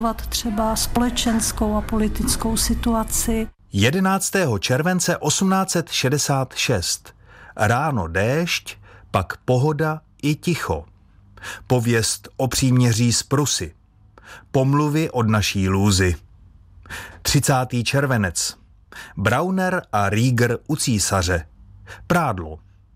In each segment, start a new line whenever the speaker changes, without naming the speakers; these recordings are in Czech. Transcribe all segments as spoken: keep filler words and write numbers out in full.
třeba společenskou a politickou situaci.
jedenáctého července osmnáct set šedesát šest. Ráno déšť, pak pohoda i ticho. Pověst o příměří z Prusy. Pomluvy od naší lůzy. třicátý červenec. Brauner a Rieger u císaře. Prádlo.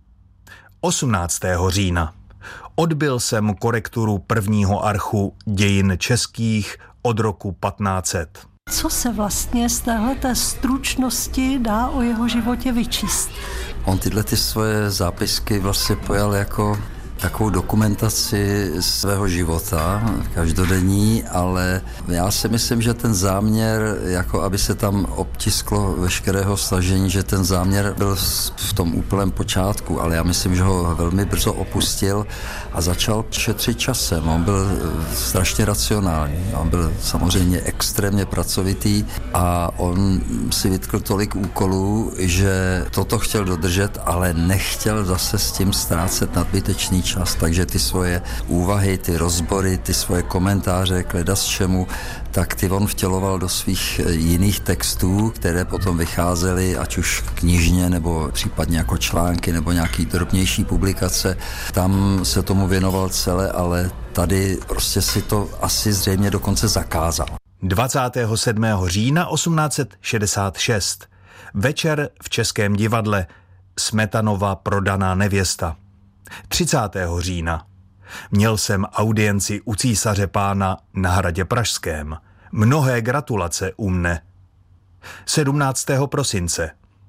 osmnáctého října. Odbyl jsem korekturu prvního archu dějin českých od roku patnáct set.
Co se vlastně z téhleté stručnosti dá o jeho životě vyčíst?
On tyhle ty svoje zápisky vlastně pojal jako takovou dokumentaci svého života, každodenní, ale já si myslím, že ten záměr, jako aby se tam obtisklo veškerého snažení, že ten záměr byl v tom úplném počátku, ale já myslím, že ho velmi brzo opustil a začal šetřit časem. On byl strašně racionální, on byl samozřejmě extrémně pracovitý a on si vytkl tolik úkolů, že toto chtěl dodržet, ale nechtěl zase s tím ztrácet nadbytečný čas, takže ty svoje úvahy, ty rozbory, ty svoje komentáře k ledasčemu, tak ty on vtěloval do svých jiných textů, které potom vycházely, ať už knižně, nebo případně jako články, nebo nějaký drobnější publikace. Tam se tomu věnoval celé, ale tady prostě si to asi zřejmě dokonce zakázal.
dvacátého sedmého října osmnáct set šedesát šest. Večer v Českém divadle. Smetanova prodaná nevěsta. třicátého října. Měl jsem audienci u císaře pána na hradě Pražském. Mnohé gratulace u mne. sedmnáctého prosince.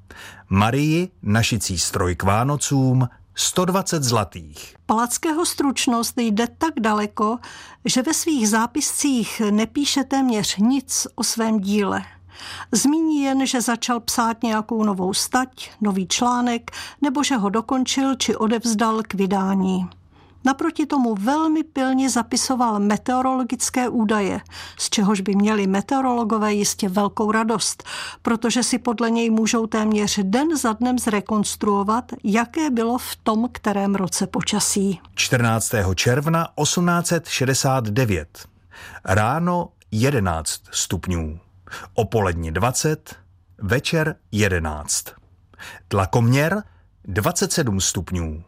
Marii našicí stroj k Vánocům sto dvacet zlatých.
Palackého stručnost jde tak daleko, že ve svých zápiscích nepíše téměř nic o svém díle. Zmíní jen, že začal psát nějakou novou stať, nový článek, nebo že ho dokončil či odevzdal k vydání. Naproti tomu velmi pilně zapisoval meteorologické údaje, z čehož by měli meteorologové jistě velkou radost, protože si podle něj můžou téměř den za dnem zrekonstruovat, jaké bylo v tom kterém roce počasí.
čtrnáctého června osmnáct set šedesát devět. Ráno jedenáct stupňů. Opolední dvacet, večer jedenáct. Tlakoměr dvacet sedm stupňů.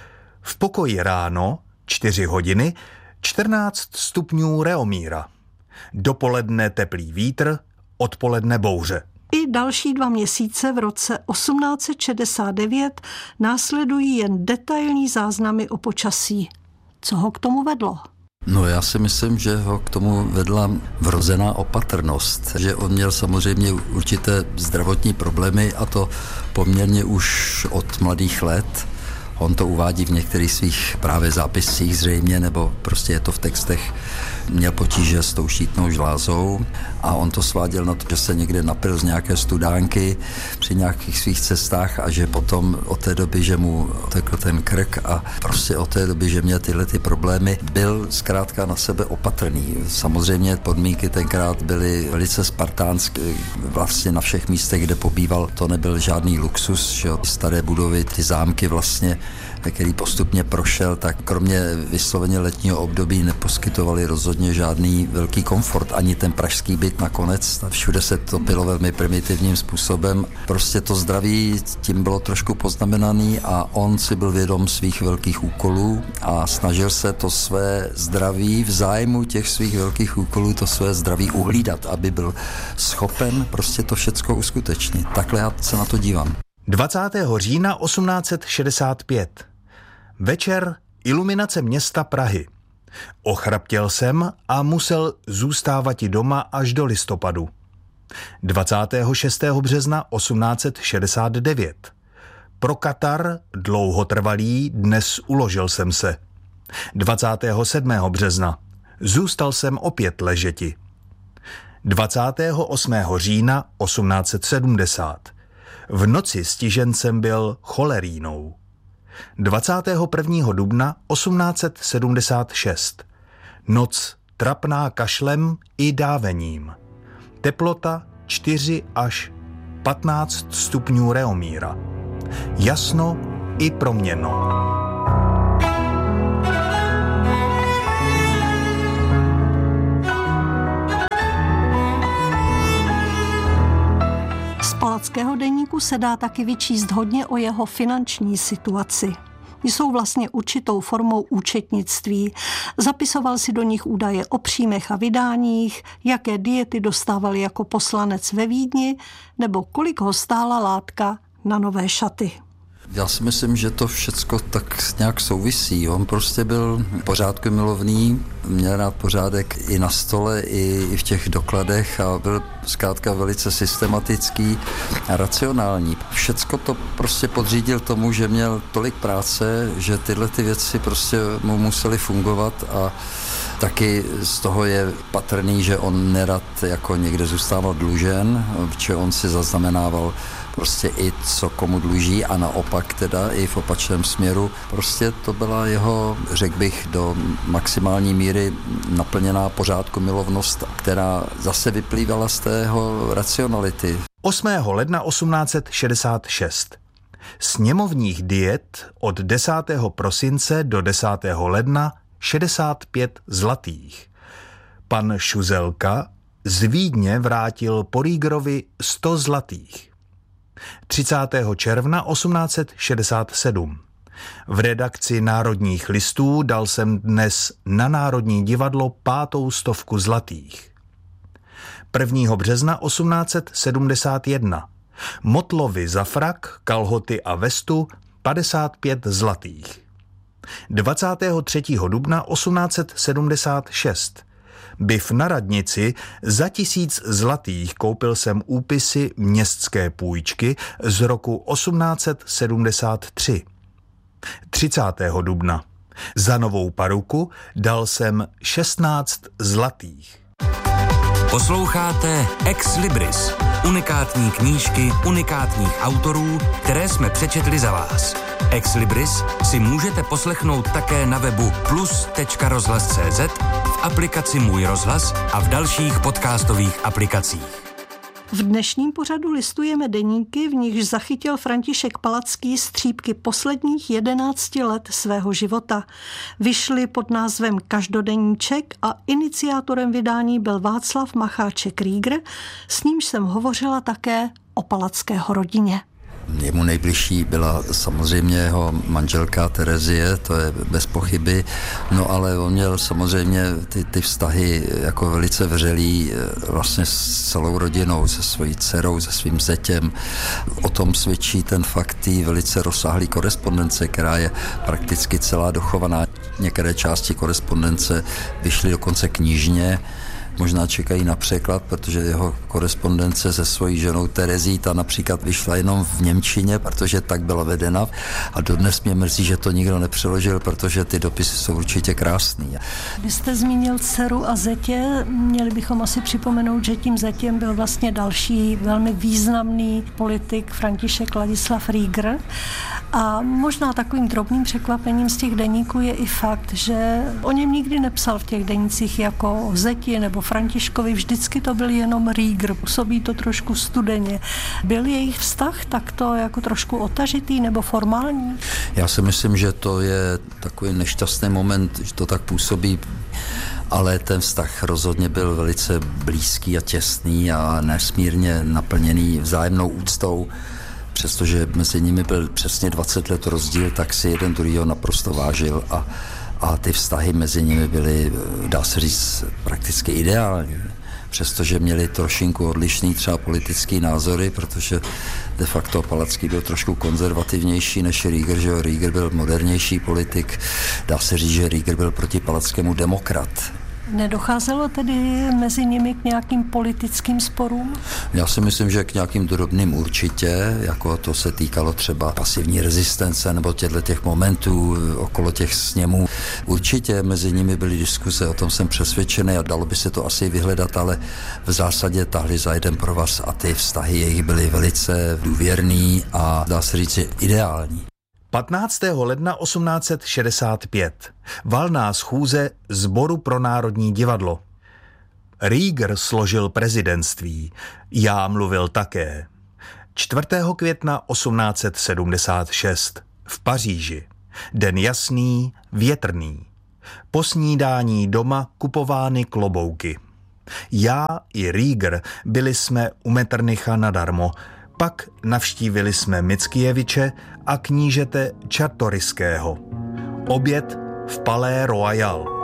V pokoji ráno čtyři hodiny čtrnáct stupňů Reomíra. Dopoledne teplý vítr, odpoledne bouře.
I další dva měsíce v roce osmnáct set šedesát devět následují jen detailní záznamy o počasí. Co ho k tomu vedlo?
No já si myslím, že ho k tomu vedla vrozená opatrnost, že on měl samozřejmě určité zdravotní problémy a to poměrně už od mladých let. On to uvádí v některých svých právě zápiscích zřejmě, nebo prostě je to v textech. Měl potíže s tou štítnou žlázou a on to sváděl na to, že se někde napil z nějaké studánky při nějakých svých cestách a že potom od té doby, že mu otekl ten krk a prostě od té doby, že měl tyhle ty problémy, byl zkrátka na sebe opatrný. Samozřejmě podmínky tenkrát byly velice spartánské, vlastně na všech místech, kde pobýval, to nebyl žádný luxus, že staré budovy, ty zámky vlastně, který postupně prošel, tak kromě vysloveně letního období neposkytovali rozhodně žádný velký komfort. Ani ten pražský byt nakonec, všude se to bylo velmi primitivním způsobem. Prostě to zdraví tím bylo trošku poznamenaný a on si byl vědom svých velkých úkolů a snažil se to své zdraví v zájmu těch svých velkých úkolů, to své zdraví uhlídat, aby byl schopen prostě to všecko uskutečnit. Takhle já se na to dívám.
dvacátého října osmnáct set šedesát pět. Večer iluminace města Prahy. Ochraptěl jsem a musel zůstávat i doma až do listopadu. dvacátého šestého března osmnáct set šedesát devět. Pro katar dlouhotrvalý dnes uložil jsem se. dvacátého sedmého března. Zůstal jsem opět ležeti. dvacátého osmého října osmnáct set sedmdesát. V noci stižencem byl cholerínou. dvacátého prvního dubna osmnáct set sedmdesát šest. Noc trapná kašlem i dávením. Teplota čtyři až patnáct stupňů Reomíra. Jasno i proměnno.
Palackého deníku se dá taky vyčíst hodně o jeho finanční situaci. Jsou vlastně určitou formou účetnictví. Zapisoval si do nich údaje o příjmech a vydáních, jaké diety dostával jako poslanec ve Vídni, nebo kolik ho stála látka na nové šaty.
Já si myslím, že to všecko tak nějak souvisí. On prostě byl pořádku milovný, měl rád pořádek i na stole, i v těch dokladech a byl zkrátka velice systematický a racionální. Všecko to prostě podřídil tomu, že měl tolik práce, že tyhle ty věci prostě mu musely fungovat a taky z toho je patrný, že on nerad jako někde zůstával dlužen, protože on si zaznamenával prostě i co komu dluží a naopak teda i v opačném směru. Prostě to byla jeho, řekl bych, do maximální míry naplněná pořádku milovnost, která zase vyplývala z tého racionality.
osmého ledna osmnáct set šedesát šest. Sněmovních diet od desátého prosince do desátého ledna šedesát pět zlatých. Pan Šuzelka z Vídně vrátil po Riegerovi sto zlatých. třicátého června osmnáct set šedesát sedm. V redakci Národních listů dal jsem dnes na Národní divadlo pátou stovku zlatých. prvního března osmnáct set sedmdesát jedna. Motlovi za frak, kalhoty a vestu padesát pět zlatých. dvacátého třetího dubna osmnáct set sedmdesát šest. Byv na radnici, za tisíc zlatých koupil jsem úpisy městské půjčky z roku osmnáct set sedmdesát tři. třicátého dubna. Za novou paruku dal jsem šestnáct zlatých.
Posloucháte Ex Libris, unikátní knížky unikátních autorů, které jsme přečetli za vás. Ex Libris si můžete poslechnout také na webu plus tečka rozhlas tečka cé zet, v aplikaci Můj rozhlas a v dalších podcastových aplikacích.
V dnešním pořadu listujeme deníky, v nichž zachytil František Palacký střípky posledních jedenácti let svého života. Vyšly pod názvem Každodeníček a iniciátorem vydání byl Václav Macháček Rieger, s nímž jsem hovořila také o Palackého rodině.
Jemu nejbližší byla samozřejmě jeho manželka Terezie, to je bez pochyby, no ale on měl samozřejmě ty, ty vztahy jako velice vřelý vlastně s celou rodinou, se svojí dcerou, se svým zetěm. O tom svědčí ten fakt tý velice rozsáhlý korespondence, která je prakticky celá dochovaná. Některé části korespondence vyšly dokonce knižně, možná čekají na překlad, protože jeho korespondence se svojí ženou Terezí, ta například vyšla jenom v němčině, protože tak byla vedena a dodnes mě mrzí, že to nikdo nepřeložil, protože ty dopisy jsou určitě krásný.
Když jste zmínil dceru a zetě, měli bychom asi připomenout, že tím zetěm byl vlastně další velmi významný politik František Ladislav Rieger. A možná takovým drobným překvapením z těch deníků je i fakt, že o něm nikdy nepsal v těch denících jako o zeti nebo Františkovi, vždycky to byl jenom Rieger, působí to trošku studeně. Byl jejich vztah takto jako trošku otažitý nebo formální?
Já si myslím, že to je takový nešťastný moment, že to tak působí, ale ten vztah rozhodně byl velice blízký a těsný a nesmírně naplněný vzájemnou úctou. Přestože mezi nimi byl přesně dvacet let rozdíl, tak si jeden druhýho naprosto vážil a, a ty vztahy mezi nimi byly, dá se říct, prakticky ideální. Přestože měli trošinku odlišný třeba politický názory, protože de facto Palacký byl trošku konzervativnější než Rieger, že Rieger byl modernější politik. Dá se říct, že Rieger byl proti Palackému demokrat.
Nedocházelo tedy mezi nimi k nějakým politickým sporům?
Já si myslím, že k nějakým drobným určitě, jako to se týkalo třeba pasivní rezistence nebo těchto těch momentů okolo těch sněmů. Určitě mezi nimi byly diskuse, o tom jsem přesvědčený a dalo by se to asi vyhledat, ale v zásadě tahli za jeden provaz a ty vztahy jejich byly velice důvěrný a dá se říct ideální.
patnáctého ledna osmnáct set šedesát pět. Valná schůze Sboru pro Národní divadlo. Rieger složil prezidentství. Já mluvil také. čtvrtého května osmnáct set sedmdesát šest. V Paříži. Den jasný, větrný. Po snídání doma kupovány klobouky. Já i Rieger byli jsme u Metternicha nadarmo. Pak navštívili jsme Mickiewicze a knížete Czartoryského. Oběd v Palais Royal.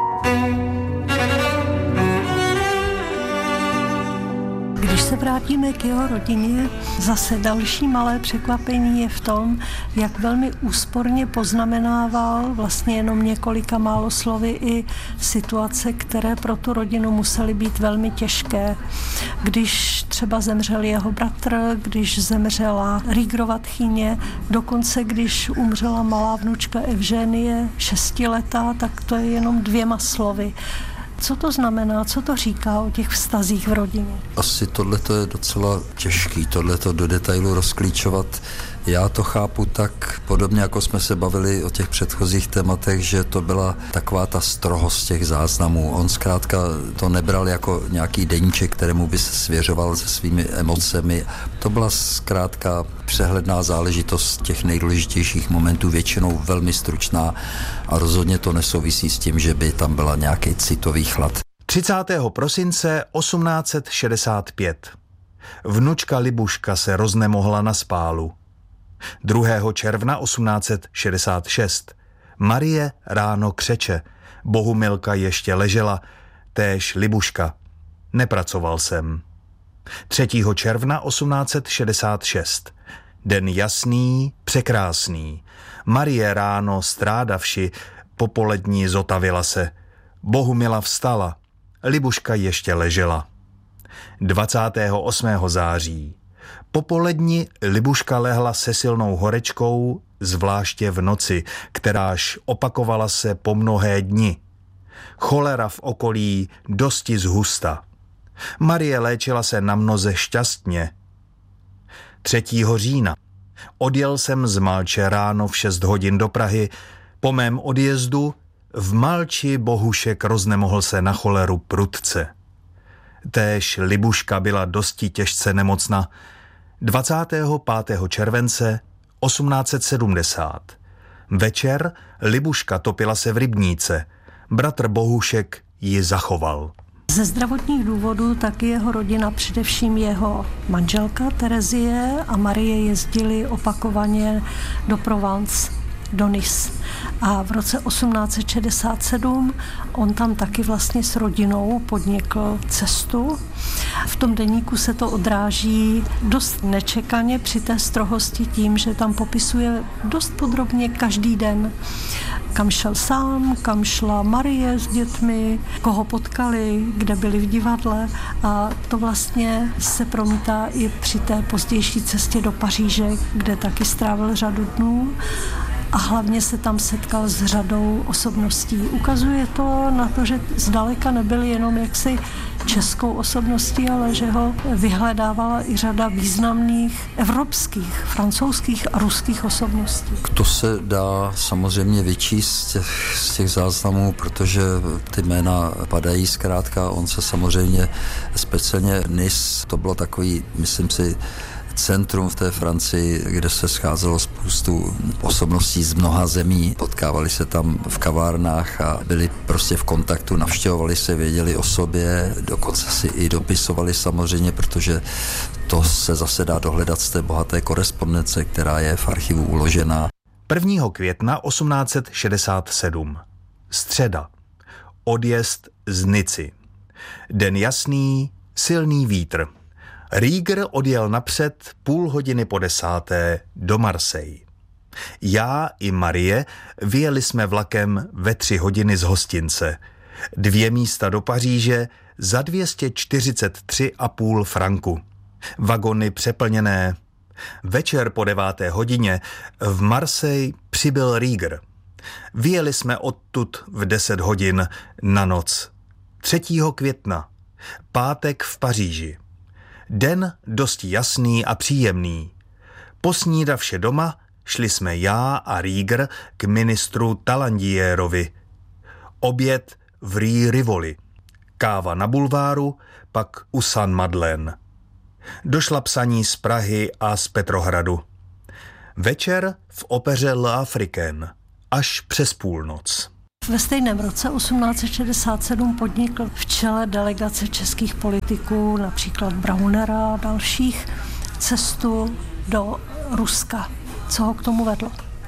Když se vrátíme k jeho rodině, zase další malé překvapení je v tom, jak velmi úsporně poznamenával vlastně jenom několika málo slovy i situace, které pro tu rodinu musely být velmi těžké. Když třeba zemřel jeho bratr, když zemřela Riegerova tchýně, dokonce když umřela malá vnučka Evženie, šestiletá, tak to je jenom dvěma slovy. Co to znamená, co to říká o těch vztazích v rodině?
Asi tohleto je docela těžký, tohleto do detailu rozklíčovat. Já to chápu tak podobně, jako jsme se bavili o těch předchozích tématech, že to byla taková ta strohost těch záznamů. On zkrátka to nebral jako nějaký deníček, kterému by se svěřoval se svými emocemi. To byla zkrátka přehledná záležitost těch nejdůležitějších momentů, většinou velmi stručná a rozhodně to nesouvisí s tím, že by tam byla nějaký citový chlad.
třicátého prosince osmnáct set šedesát pět. Vnučka Libuška se roznemohla na spálu. druhého června osmnáct set šedesát šest. Marie ráno křeče. Bohumilka ještě ležela, též Libuška. Nepracoval jsem. třetího června osmnáct set šedesát šest. Den jasný, překrásný. Marie ráno strádavši, popolední zotavila se. Bohumila vstala. Libuška ještě ležela. dvacátého osmého září. Popolední Libuška lehla se silnou horečkou, zvláště v noci, kteráž opakovala se po mnohé dni. Cholera v okolí dosti zhusta. Marie léčila se na mnoze šťastně. třetího října. Odjel jsem z Malče ráno v šest hodin do Prahy. Po mém odjezdu v Malči Bohušek roznemohl se na choleru prudce. Též Libuška byla dosti těžce nemocná. dvacátého pátého července osmnáct set sedmdesát. Večer Libuška topila se v rybníce. Bratr Bohušek ji zachoval.
Ze zdravotních důvodů taky jeho rodina, především jeho manželka Terezie a Marie jezdili opakovaně do Provence, do Nice. A v roce osmnáct set šedesát sedm on tam taky vlastně s rodinou podnikl cestu. V tom deníku se to odráží dost nečekaně při té strohosti tím, že tam popisuje dost podrobně každý den, kam šel sám, kam šla Marie s dětmi, koho potkali, kde byli v divadle, a to vlastně se promítá i při té pozdější cestě do Paříže, kde taky strávil řadu dnů. A hlavně se tam setkal s řadou osobností. Ukazuje to na to, že zdaleka nebyl jenom jaksi českou osobností, ale že ho vyhledávala i řada významných evropských, francouzských a ruských osobností.
To se dá samozřejmě vyčíst z těch, z těch záznamů, protože ty jména padají zkrátka. On se samozřejmě, speciálně Nice, to bylo takový, myslím si, centrum v té Francii, kde se scházelo spoustu osobností z mnoha zemí. Potkávali se tam v kavárnách a byli prostě v kontaktu, navštěvovali se, věděli o sobě, dokonce si i dopisovali samozřejmě, protože to se zase dá dohledat z té bohaté korespondence, která je v archivu uložená.
prvního května osmnáct set šedesát sedm. Středa. Odjezd z Nici. Den jasný, silný vítr. Rieger odjel napřed půl hodiny po desáté do Marseille. Já i Marie vyjeli jsme vlakem ve tři hodiny z hostince. Dvě místa do Paříže za dvě stě čtyřicet tři a půl franku. Vagony přeplněné. Večer po deváté hodině v Marseille přibyl Rieger. Vyjeli jsme odtud v deset hodin na noc. třetího května. Pátek v Paříži. Den dosti jasný a příjemný. Posnídavše doma šli jsme já a Rieger k ministru Talandierovi. Oběd v Rue Rivoli. Káva na bulváru, pak u Saint Madeleine. Došla psaní z Prahy a z Petrohradu. Večer v opeře L'Africaine až přes půlnoc.
Ve stejném roce osmnáct set šedesát sedm podnikl v čele delegace českých politiků, například Braunera a dalších, cestu do Ruska. Co ho k tomu vedlo?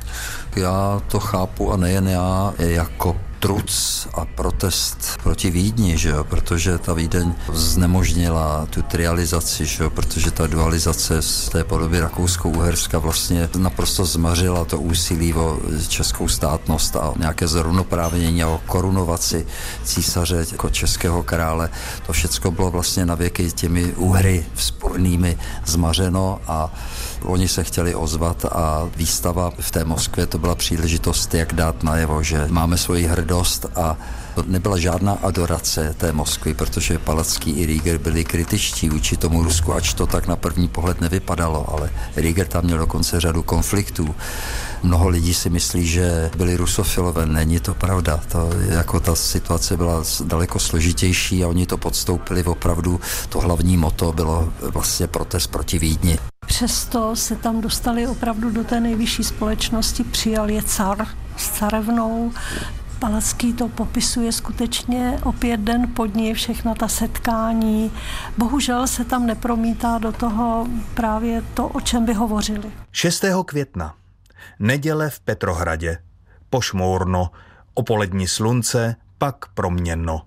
Já to chápu a nejen já, jako truc a protest proti Vídni, že jo? Protože ta Vídeň znemožnila tu trializaci, že jo? Protože ta dualizace z té podoby Rakousko-Uherska vlastně naprosto zmařila to úsilí o českou státnost a nějaké zrovnoprávnění a o korunovaci císaře jako českého krále. To všecko bylo vlastně na věky těmi Uhry vzpůrnými zmařeno a oni se chtěli ozvat a výstava v té Moskvě to byla příležitost, jak dát najevo, že máme svoji hrdost a to nebyla žádná adorace té Moskvy, protože Palacký i Rieger byli kritičtí vůči tomu Rusku, ač to tak na první pohled nevypadalo, ale Rieger tam měl dokonce řadu konfliktů. Mnoho lidí si myslí, že byli rusofilové, není to pravda. To, jako ta situace byla daleko složitější a oni to podstoupili opravdu. To hlavní motto bylo vlastně protest proti Vídni.
Přesto se tam dostali opravdu do té nejvyšší společnosti, přijal je car s carevnou. Palacký to popisuje skutečně opět den po dní, všechna ta setkání. Bohužel se tam nepromítá do toho právě to, o čem by hovořili.
šestého května. Neděle v Petrohradě. Pošmourno, o polední slunce, pak proměnno.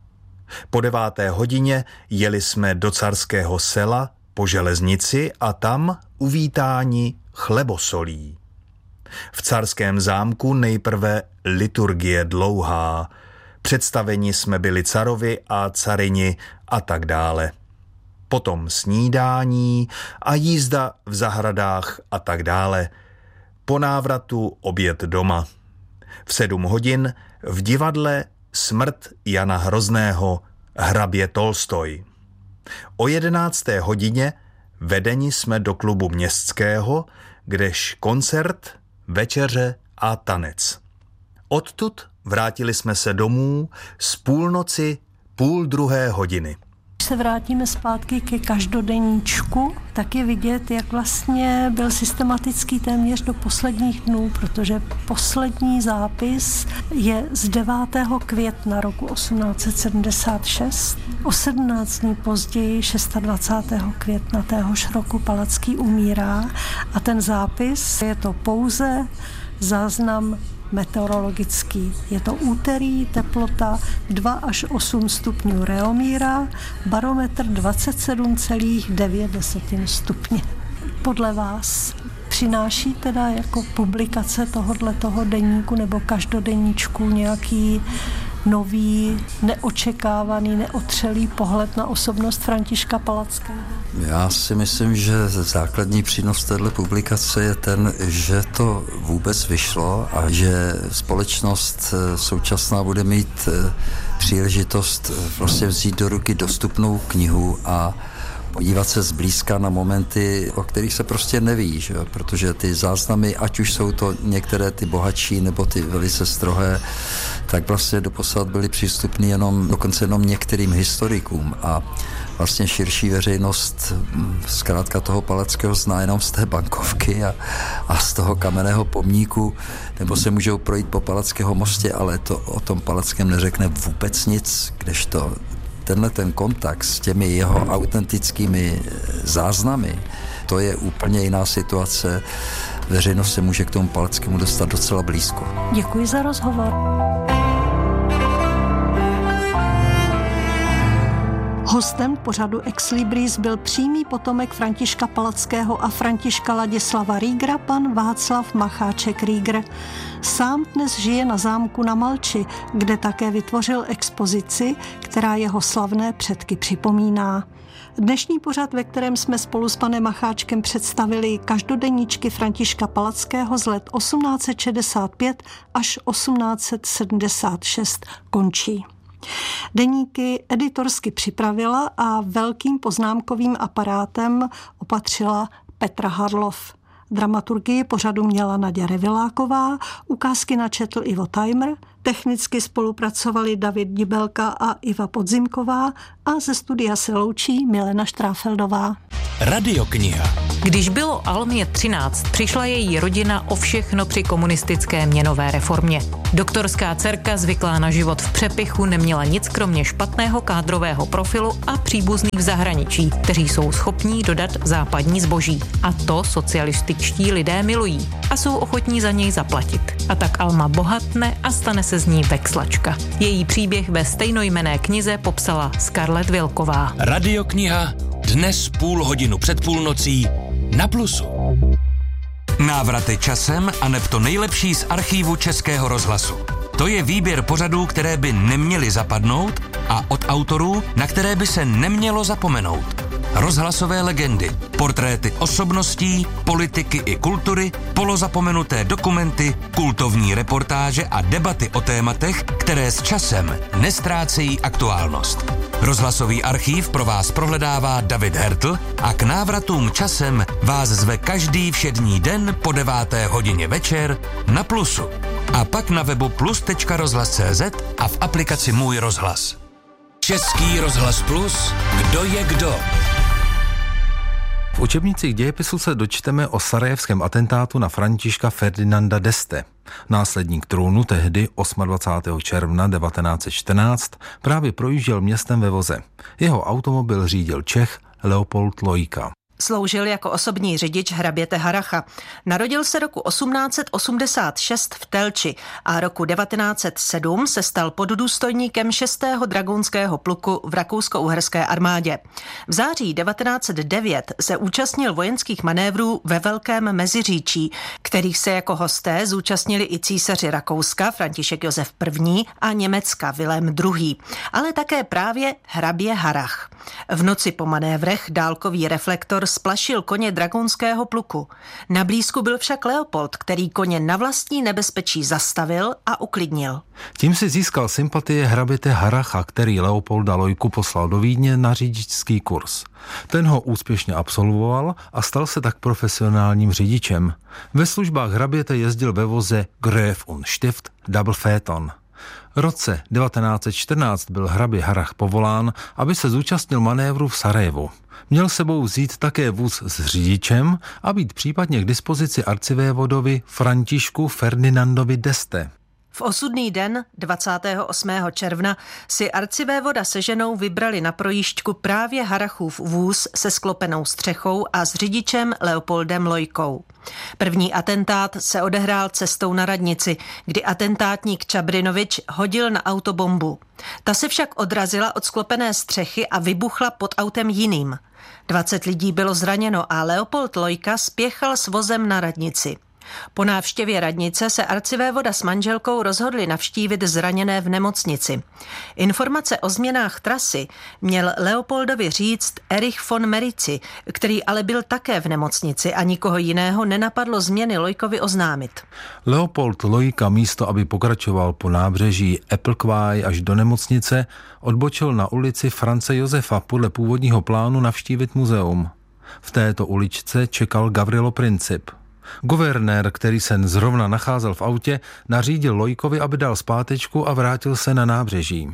Po deváté hodině jeli jsme do Carského Sela po železnici a tam uvítání chlebosolí. V Carském zámku nejprve liturgie dlouhá, představeni jsme byli carovi a carini a tak dále. Potom snídání a jízda v zahradách a tak dále. Po návratu oběd doma. V sedm hodin v divadle Smrt Jana Hrozného hrabě Tolstoj. O jedenácté hodině vedeni jsme do klubu městského, kdež koncert, večeře a tanec. Odtud vrátili jsme se domů z půlnoci půl druhé hodiny.
Když se vrátíme zpátky ke každodenníčku, tak je vidět, jak vlastně byl systematický téměř do posledních dnů, protože poslední zápis je z devátého května roku osmnáct set sedmdesát šest. O sedmnáct dní později, dvacátého šestého května téhož roku, Palacký umírá a ten zápis je to pouze záznam meteorologický. Je to úterý, teplota dva až osm stupňů Reomíra, barometr dvacet sedm celá devět stupně. Podle vás přináší teda jako publikace tohoto deníku nebo každodenníčku nějaký nový, neočekávaný, neotřelý pohled na osobnost Františka Palackého?
Já si myslím, že základní přínos téhle publikace je ten, že to vůbec vyšlo a že společnost současná bude mít příležitost vlastně vzít do ruky dostupnou knihu a podívat se zblízka na momenty, o kterých se prostě neví, že? Protože ty záznamy, ať už jsou to některé ty bohatší nebo ty velice strohé, tak vlastně doposud byly přístupné jenom, dokonce jenom některým historikům a vlastně širší veřejnost zkrátka toho Palackého zná jenom z té bankovky a, a z toho kamenného pomníku, nebo se můžou projít po Palackého mostě, ale to o tom Palackém neřekne vůbec nic, kdežto tenhle ten kontakt s těmi jeho autentickými záznamy, to je úplně jiná situace. Veřejnost se může k tomu Palackému dostat docela blízko.
Děkuji za rozhovor. Hostem pořadu Ex Libris byl přímý potomek Františka Palackého a Františka Ladislava Riegera, pan Václav Macháček-Rieger. Sám dnes žije na zámku na Malči, kde také vytvořil expozici, která jeho slavné předky připomíná. Dnešní pořad, ve kterém jsme spolu s panem Macháčkem představili každodenníčky Františka Palackého z let osmnáct set šedesát pět až osmnáct set sedmdesát šest, končí. Deníky editorsky připravila a velkým poznámkovým aparátem opatřila Petra Harlov. Dramaturgii pořadu měla Naděja Reviláková, ukázky načetl Ivo Tajmr, technicky spolupracovali David Dibelka a Iva Podzimková a ze studia se loučí Milena Štráfeldová.
Radiokniha.
Když bylo Almě třináct, přišla její rodina o všechno při komunistické měnové reformě. Doktorská dcerka, zvyklá na život v přepichu, neměla nic kromě špatného kádrového profilu a příbuzných v zahraničí, kteří jsou schopní dodat západní zboží. A to socialističtí lidé milují a jsou ochotní za něj zaplatit. A tak Alma bohatne a stane se z ní vexlačka. Její příběh ve stejnojmenné knize popsala Scarlett Vilková.
Radiokniha dnes půl hodinu před půlnocí na Plusu. Návraty časem a neb to nejlepší z archívu Českého rozhlasu. To je výběr pořadů, které by neměly zapadnout a od autorů, na které by se nemělo zapomenout. Rozhlasové legendy, portréty osobností, politiky i kultury, polozapomenuté dokumenty, kultovní reportáže a debaty o tématech, které s časem nestrácejí aktuálnost. Rozhlasový archív pro vás prohledává David Hertl a k návratům časem vás zve každý všední den po deváté hodině večer na Plusu. A pak na webu plus tečka rozhlas tečka cé zet a v aplikaci Můj rozhlas. Český rozhlas Plus, kdo je kdo?
V učebnicích dějepisu se dočteme o sarajevském atentátu na Františka Ferdinanda d'Este. Následník trůnu tehdy dvacátého osmého června devatenáct set čtrnáct právě projížděl městem ve voze. Jeho automobil řídil Čech Leopold Lojka.
Sloužil jako osobní řidič hraběte Haracha. Narodil se roku osmnáct set osmdesát šest v Telči a roku devatenáct set sedm se stal poddůstojníkem šestého dragounského pluku v rakousko-uherské armádě. V září devatenáct set devět se účastnil vojenských manévrů ve Velkém Meziříčí, kterých se jako hosté zúčastnili i císaři Rakouska František Josef I. a Německa Vilém druhý., ale také právě hrabě Harrach. V noci po manévrech dálkový reflektor splašil koně dragounského pluku. Na blízku byl však Leopold, který koně na vlastní nebezpečí zastavil a uklidnil.
Tím si získal sympatie hraběte Haracha, který Leopolda Lojku poslal do Vídně na řidičský kurz. Ten ho úspěšně absolvoval a stal se tak profesionálním řidičem. Ve službách hraběte jezdil ve voze Gräf und Stift Double Phaeton. V roce devatenáct set čtrnáct byl hrabě Harrach povolán, aby se zúčastnil manévru v Sarajevu. Měl sebou vzít také vůz s řidičem a být případně k dispozici arcivévodovi Františku Ferdinandovi d'Este.
V osudný den dvacátého osmého června si arcivévoda se ženou vybrali na projížďku právě Harrachův vůz se sklopenou střechou a s řidičem Leopoldem Lojkou. První atentát se odehrál cestou na radnici, kdy atentátník Čabrinovič hodil na auto bombu. Ta se však odrazila od sklopené střechy a vybuchla pod autem jiným. dvacet lidí bylo zraněno a Leopold Lojka spěchal s vozem na radnici. Po návštěvě radnice se arcivévoda s manželkou rozhodli navštívit zraněné v nemocnici. Informace o změnách trasy měl Leopoldovi říct Erich von Merici, který ale byl také v nemocnici a nikoho jiného nenapadlo změny Lojkovi oznámit.
Leopold Lojka místo, aby pokračoval po nábřeží Eppelquai až do nemocnice, odbočil na ulici France Josefa podle původního plánu navštívit muzeum. V této uličce čekal Gavrilo Princip. Guvernér, který se zrovna nacházel v autě, nařídil Lojkovi, aby dal zpátečku a vrátil se na nábřeží.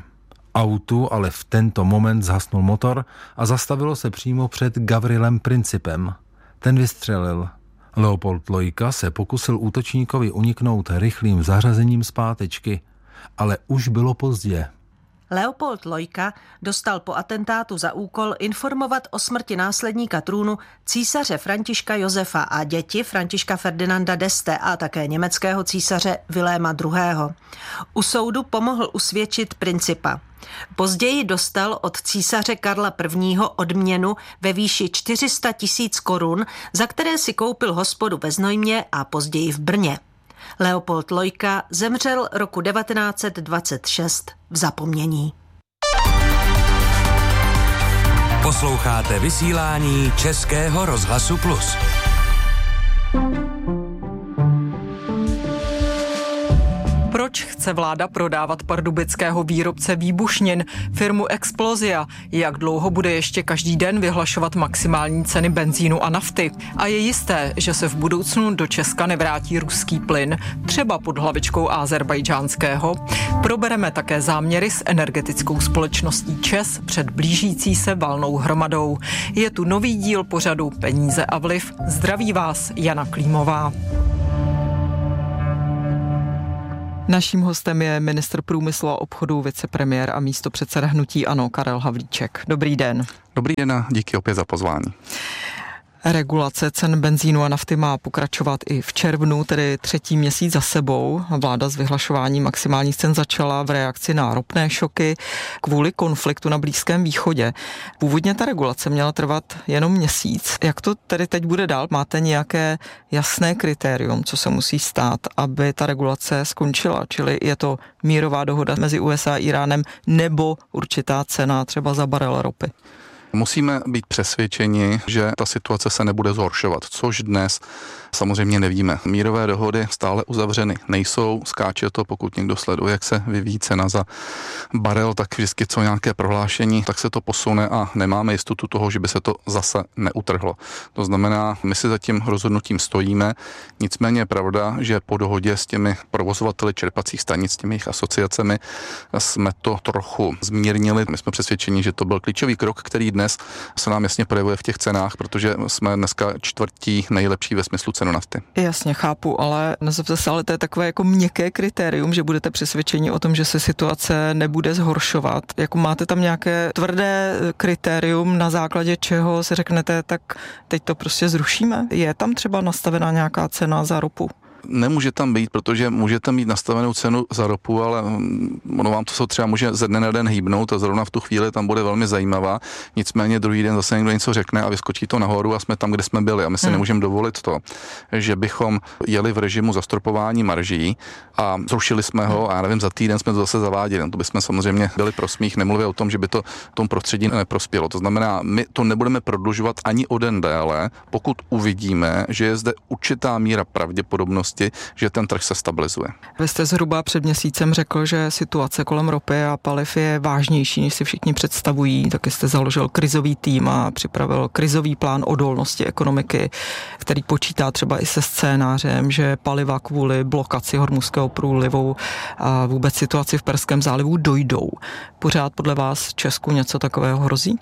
Autu ale v tento moment zhasnul motor a zastavilo se přímo před Gavrilem Principem. Ten vystřelil. Leopold Lojka se pokusil útočníkovi uniknout rychlým zařazením zpátečky, ale už bylo pozdě.
Leopold Lojka dostal po atentátu za úkol informovat o smrti následníka trůnu císaře Františka Josefa a děti Františka Ferdinanda d'Este a také německého císaře Viléma druhého. U soudu pomohl usvědčit Principa. Později dostal od císaře Karla prvního. odměnu ve výši čtyři sta tisíc korun, za které si koupil hospodu ve Znojmě a později v Brně. Leopold Lojka zemřel roku devatenáct set dvacet šest v zapomnění.
Posloucháte vysílání Českého rozhlasu Plus.
Proč
Proč chce vláda prodávat pardubického výrobce výbušnin, firmu Explosia? Jak dlouho bude ještě každý den vyhlašovat maximální ceny benzínu a nafty? A je jisté, že se v budoucnu do Česka nevrátí ruský plyn, třeba pod hlavičkou azerbajdžánského? Probereme také záměry s energetickou společností ČEZ před blížící se valnou hromadou. Je tu nový díl pořadu Peníze a vliv. Zdraví vás Jana Klímová. Naším hostem je ministr průmyslu a obchodu, vicepremiér a místopředseda hnutí ANO Karel Havlíček. Dobrý den.
Dobrý den a díky opět za pozvání.
Regulace cen benzínu a nafty má pokračovat i v červnu, tedy třetí měsíc za sebou. Vláda s vyhlašováním maximálních cen začala v reakci na ropné šoky kvůli konfliktu na Blízkém východě. Původně ta regulace měla trvat jenom měsíc. Jak to tedy teď bude dál? Máte nějaké jasné kritérium, co se musí stát, aby ta regulace skončila? Čili je to mírová dohoda mezi U S A a Iránem nebo určitá cena třeba za barel ropy?
Musíme být přesvědčeni, že ta situace se nebude zhoršovat, což dnes samozřejmě nevíme. Mírové dohody stále uzavřeny nejsou, skáče to, pokud někdo sleduje, jak se vyvíjí cena za barel, tak vždycky co nějaké prohlášení, tak se to posune a nemáme jistotu toho, že by se to zase neutrhlo. To znamená, my si za tím rozhodnutím stojíme, nicméně je pravda, že po dohodě s těmi provozovateli čerpacích stanic, s těmi jejich asociacemi, jsme to trochu zmírnili. My jsme přesvědčeni, že to byl klíčový krok, který dnes se nám jasně projevuje v těch cenách, protože jsme dneska čtvrtí nejlepší ve smyslu cenu nafty.
Jasně, chápu, ale nezapte se, ale to je takové jako měkké kritérium, že budete přesvědčeni o tom, že se situace nebude zhoršovat. Jako máte tam nějaké tvrdé kritérium, na základě čeho si řeknete, tak teď to prostě zrušíme? Je tam třeba nastavená nějaká cena za ropu?
Nemůže tam být, protože můžete mít nastavenou cenu za ropu, ale ono vám to se třeba může ze dne na den hýbnout a zrovna v tu chvíli tam bude velmi zajímavá. Nicméně druhý den zase někdo něco řekne a vyskočí to nahoru a jsme tam, kde jsme byli. A my si hmm. nemůžeme dovolit to, že bychom jeli v režimu zastropování marží a zrušili jsme ho a já nevím, za týden jsme to zase zaváděli. To bychom samozřejmě byli pro smích, nemluvě o tom, že by to tom prostředí neprospělo. To znamená, my to nebudeme prodlužovat ani o den déle, pokud uvidíme, že je zde určitá míra pravděpodobnosti, že ten trh se stabilizuje.
Vy jste zhruba před měsícem řekl, že situace kolem ropy a paliv je vážnější, než si všichni představují. Taky jste založil krizový tým a připravil krizový plán odolnosti ekonomiky, který počítá třeba i se scénářem, že paliva kvůli blokaci Hormuzského průlivu a vůbec situaci v Perském zálivu dojdou. Pořád podle vás Česku něco takového hrozí?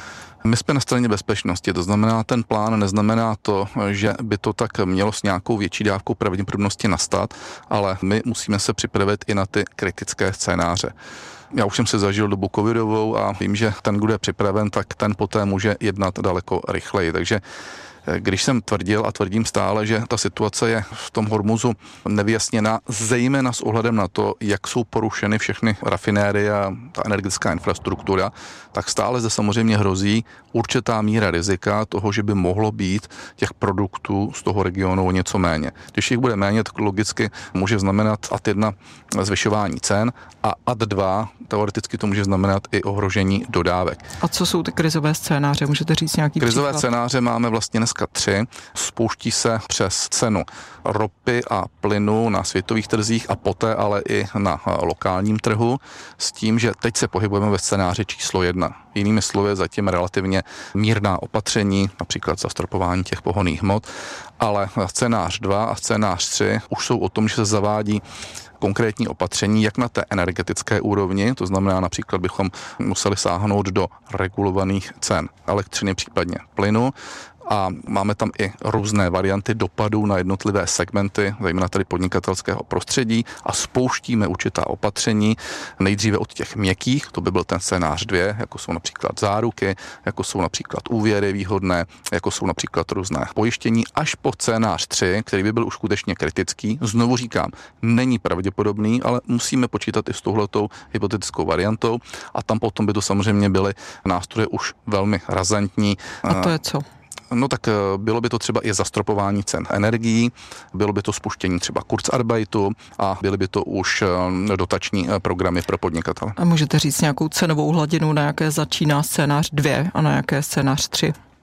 My jsme na straně bezpečnosti, to znamená, ten plán neznamená to, že by to tak mělo s nějakou větší dávkou pravděpodobnosti nastat, ale my musíme se připravit i na ty kritické scénáře. Já už jsem se zažil dobu covidovou a vím, že ten, kdo je připraven, tak ten poté může jednat daleko rychleji. Takže když jsem tvrdil a tvrdím stále, že ta situace je v tom Hormuzu nevyjasněná, zejména s ohledem na to, jak jsou porušeny všechny rafinérie a ta energetická infrastruktura, tak stále zde samozřejmě hrozí určitá míra rizika toho, že by mohlo být těch produktů z toho regionu o něco méně. Když jich bude méně, tak logicky může znamenat ad jedna zvyšování cen a ad dva teoreticky to může znamenat i ohrožení dodávek.
A co jsou ty krizové scénáře? Můžete říct nějaký
Krizové
příklad?
scénáře máme vlastně dneska tři. Spouští se přes cenu ropy a plynu na světových trzích a poté ale i na lokálním trhu s tím, že teď se pohybujeme ve scénáři číslo jedna. Jinými slovy zatím relativně mírná opatření, například zastropování těch pohonných hmot, ale scénář dva a scénář tři už jsou o tom, že se zavádí konkrétní opatření, jak na té energetické úrovni, to znamená například bychom museli sáhnout do regulovaných cen elektřiny, případně plynu, a máme tam i různé varianty dopadů na jednotlivé segmenty, zejména tady podnikatelského prostředí a spouštíme určitá opatření nejdříve od těch měkkých, to by byl ten scénář dvě, jako jsou například záruky, jako jsou například úvěry výhodné, jako jsou například různé pojištění, až po scénář tři, který by byl už skutečně kritický. Znovu říkám, není pravděpodobný, ale musíme počítat i s touhletou hypotetickou variantou a tam potom by to samozřejmě byly nástroje už velmi razantní.
A to je co?
No tak bylo by to třeba i zastropování cen energií, bylo by to spuštění třeba Kurzarbeitu a byly by to už dotační programy pro podnikatele.
A můžete říct nějakou cenovou hladinu, na jaké začíná scénář dvě a na jaké scénář tři?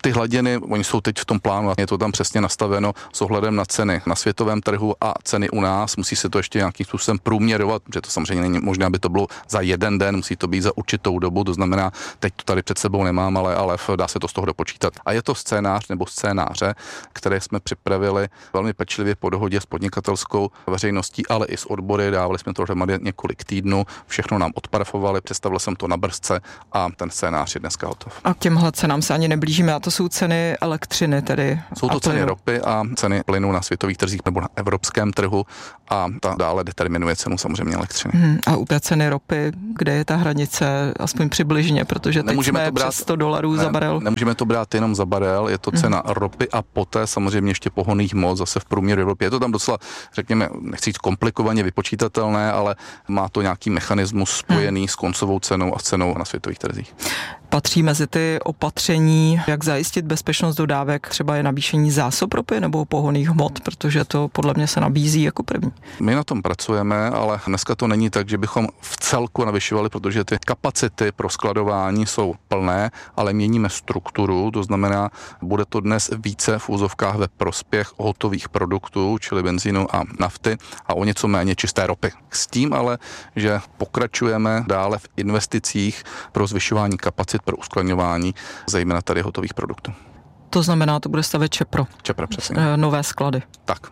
Ty hladiny, oni jsou teď v tom plánu a je to tam přesně nastaveno s ohledem na ceny na světovém trhu a ceny u nás. Musí se to ještě nějakým způsobem průměrovat, protože to samozřejmě není možné, aby to bylo za jeden den, musí to být za určitou dobu, to znamená, teď to tady před sebou nemám, ale, ale dá se to z toho dopočítat. A je to scénář nebo scénáře, které jsme připravili velmi pečlivě po dohodě s podnikatelskou veřejností, ale i s odbory. Dávali jsme to dohromady několik týdnů, všechno nám odparafovali, představil jsem to na brzce a ten scénář je dneska hotov.
A k těmhle cenám se ani neblížíme, a to jsou ceny elektřiny tedy.
Jsou to ceny ropy a ceny plynu na světových trzích nebo na evropském trhu a ta dále determinuje cenu samozřejmě elektřiny.
Hmm, a u té ceny ropy, kde je ta hranice aspoň přibližně, protože teď nemůžeme jsme to brát, přes sto dolarů
ne,
za barel.
Nemůžeme to brát jenom za barel, je to cena hmm. ropy a poté samozřejmě ještě pohonných hmot zase v průměru Evropy. Je to tam docela, řekněme, nechci říct komplikovaně vypočítatelné, ale má to nějaký mechanismus spojený hmm. s koncovou cenou a cenou na světových trzích.
Patří mezi ty opatření, jak zajistit bezpečnost dodávek, třeba je navýšení zásob ropy nebo pohonných hmot, protože to podle mě se nabízí jako první.
My na tom pracujeme, ale dneska to není tak, že bychom v celku navyšovali, protože ty kapacity pro skladování jsou plné, ale měníme strukturu, to znamená, bude to dnes více v úzovkách ve prospěch hotových produktů, čili benzínu a nafty a o něco méně čisté ropy. S tím ale, že pokračujeme dále v investicích pro zvyšování kapacit pro uskladňování, zejména tady hotových produktů.
To znamená, to bude stavět Čepro.
Čepro, přesně.
Nové sklady.
Tak.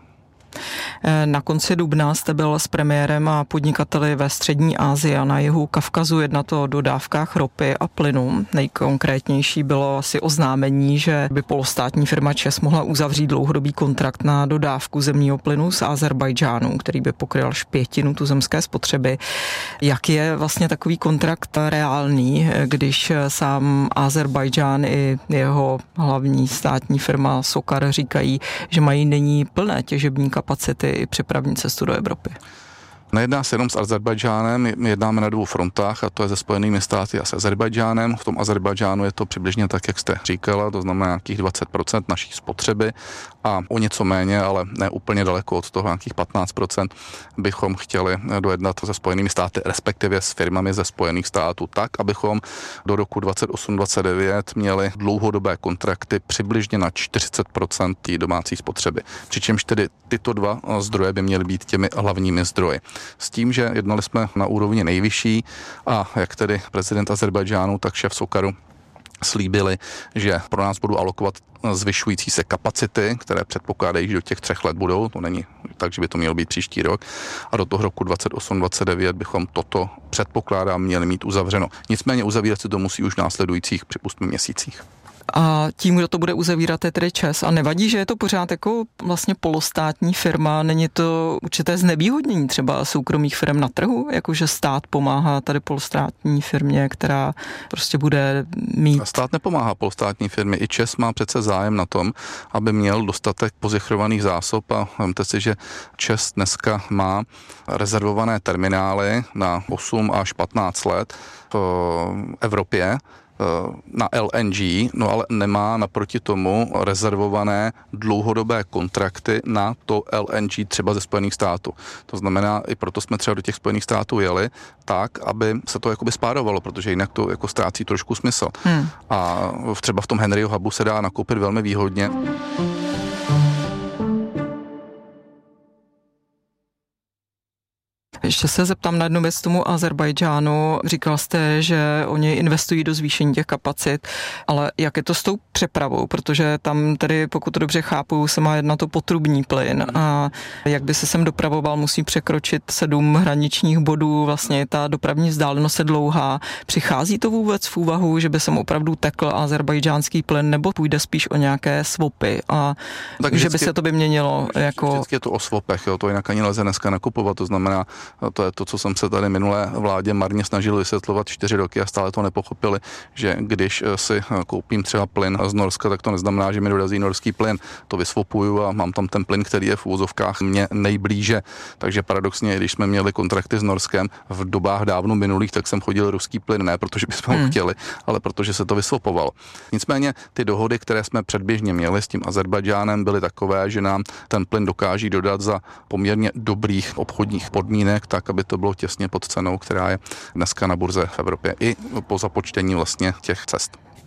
Na konci dubna jste byl s premiérem a podnikateli ve střední Asii a na jihu Kavkazu jednat o dodávkách ropy a plynu. Nejkonkrétnější bylo asi oznámení, že by polostátní firma ČEZ mohla uzavřít dlouhodobý kontrakt na dodávku zemního plynu z Azerbajdžánu, který by pokryl až pětinu tuzemské spotřeby. Jak je vlastně takový kontrakt reálný, když sám Azerbajdžán i jeho hlavní státní firma Sokar říkají, že mají nyní plné těžební kapacity i přepravní cestu do Evropy?
Nejedná se jenom s Azerbajdžánem, my jednáme na dvou frontách a to je se Spojenými státy a s Azerbajdžánem. V tom Azerbajdžánu je to přibližně tak, jak jste říkala, to znamená nějakých dvacet procent naší spotřeby a o něco méně, ale ne úplně daleko od toho, nějakých patnáct procent bychom chtěli dojednat se Spojenými státy, respektive s firmami ze Spojených států, tak, abychom do roku dvacet osm dvacet devět měli dlouhodobé kontrakty přibližně na čtyřicet procent té domácí spotřeby. Přičemž tedy tyto dva zdroje by měly být těmi hlavními zdroji. S tím, že jednali jsme na úrovni nejvyšší a jak tedy prezident Azerbajdžánu, tak šéf Sokaru slíbili, že pro nás budou alokovat zvyšující se kapacity, které předpokládají, že do těch třech let budou, to není tak, že by to mělo být příští rok, a do toho roku dvacet osm dvacet devět bychom toto předpokládám měli mít uzavřeno. Nicméně uzavírat se to musí už v následujících připustme měsících.
A tím, kdo to bude uzavírat, je tedy ČEZ. A nevadí, že je to pořád jako vlastně polostátní firma? Není to určité znevýhodnění třeba soukromých firm na trhu? Jakože stát pomáhá tady polostátní firmě, která prostě bude mít...
Stát nepomáhá polostátní firmě. I ČEZ má přece zájem na tom, aby měl dostatek pozichrovaných zásob a vemte si, že ČEZ dneska má rezervované terminály na osm až patnáct let v Evropě na L N G, no ale nemá naproti tomu rezervované dlouhodobé kontrakty na to L N G třeba ze Spojených států. To znamená, i proto jsme třeba do těch Spojených států jeli, tak, aby se to jakoby spárovalo, protože jinak to jako ztrácí trošku smysl. Hmm. A třeba v tom Henryho hubu se dá nakoupit velmi výhodně.
Ještě se zeptám na jednu věc tomu Azerbajdžánu. Říkal jste, že oni investují do zvýšení těch kapacit, ale jak je to s tou přepravou? Protože tam tedy, pokud to dobře chápu, se má jednat o potrubní plyn a jak by se sem dopravoval, musí překročit sedm hraničních bodů, vlastně ta dopravní vzdálenost je dlouhá. Přichází to vůbec v úvahu, že by sem opravdu tekl azerbajdžánský plyn, nebo půjde spíš o nějaké swapy a tak že by se to by měnilo jako...
Vždycky je to o swapech, jo, to jinak ani nelze dneska nakupovat, to znamená, to je to, co jsem se tady minulé vládě marně snažil vysvětlovat čtyři roky a stále to nepochopili, že když si koupím třeba plyn z Norska, tak to neznamená, že mi dorazí norský plyn. To vysvopuju a mám tam ten plyn, který je v úvozovkách mě nejblíže. Takže paradoxně, když jsme měli kontrakty s Norskem v dobách dávno minulých, tak jsem chodil ruský plyn, ne protože bychom ho chtěli, ale protože se to vysvopovalo. Nicméně ty dohody, které jsme předběžně měli s tím Azerbajdžánem, byly takové, že nám ten plyn dokáží dodat za poměrně dobrých obchodních podmínek, tak, aby to bylo těsně pod cenou, která je dneska na burze v Evropě i po započtení vlastně těch cest.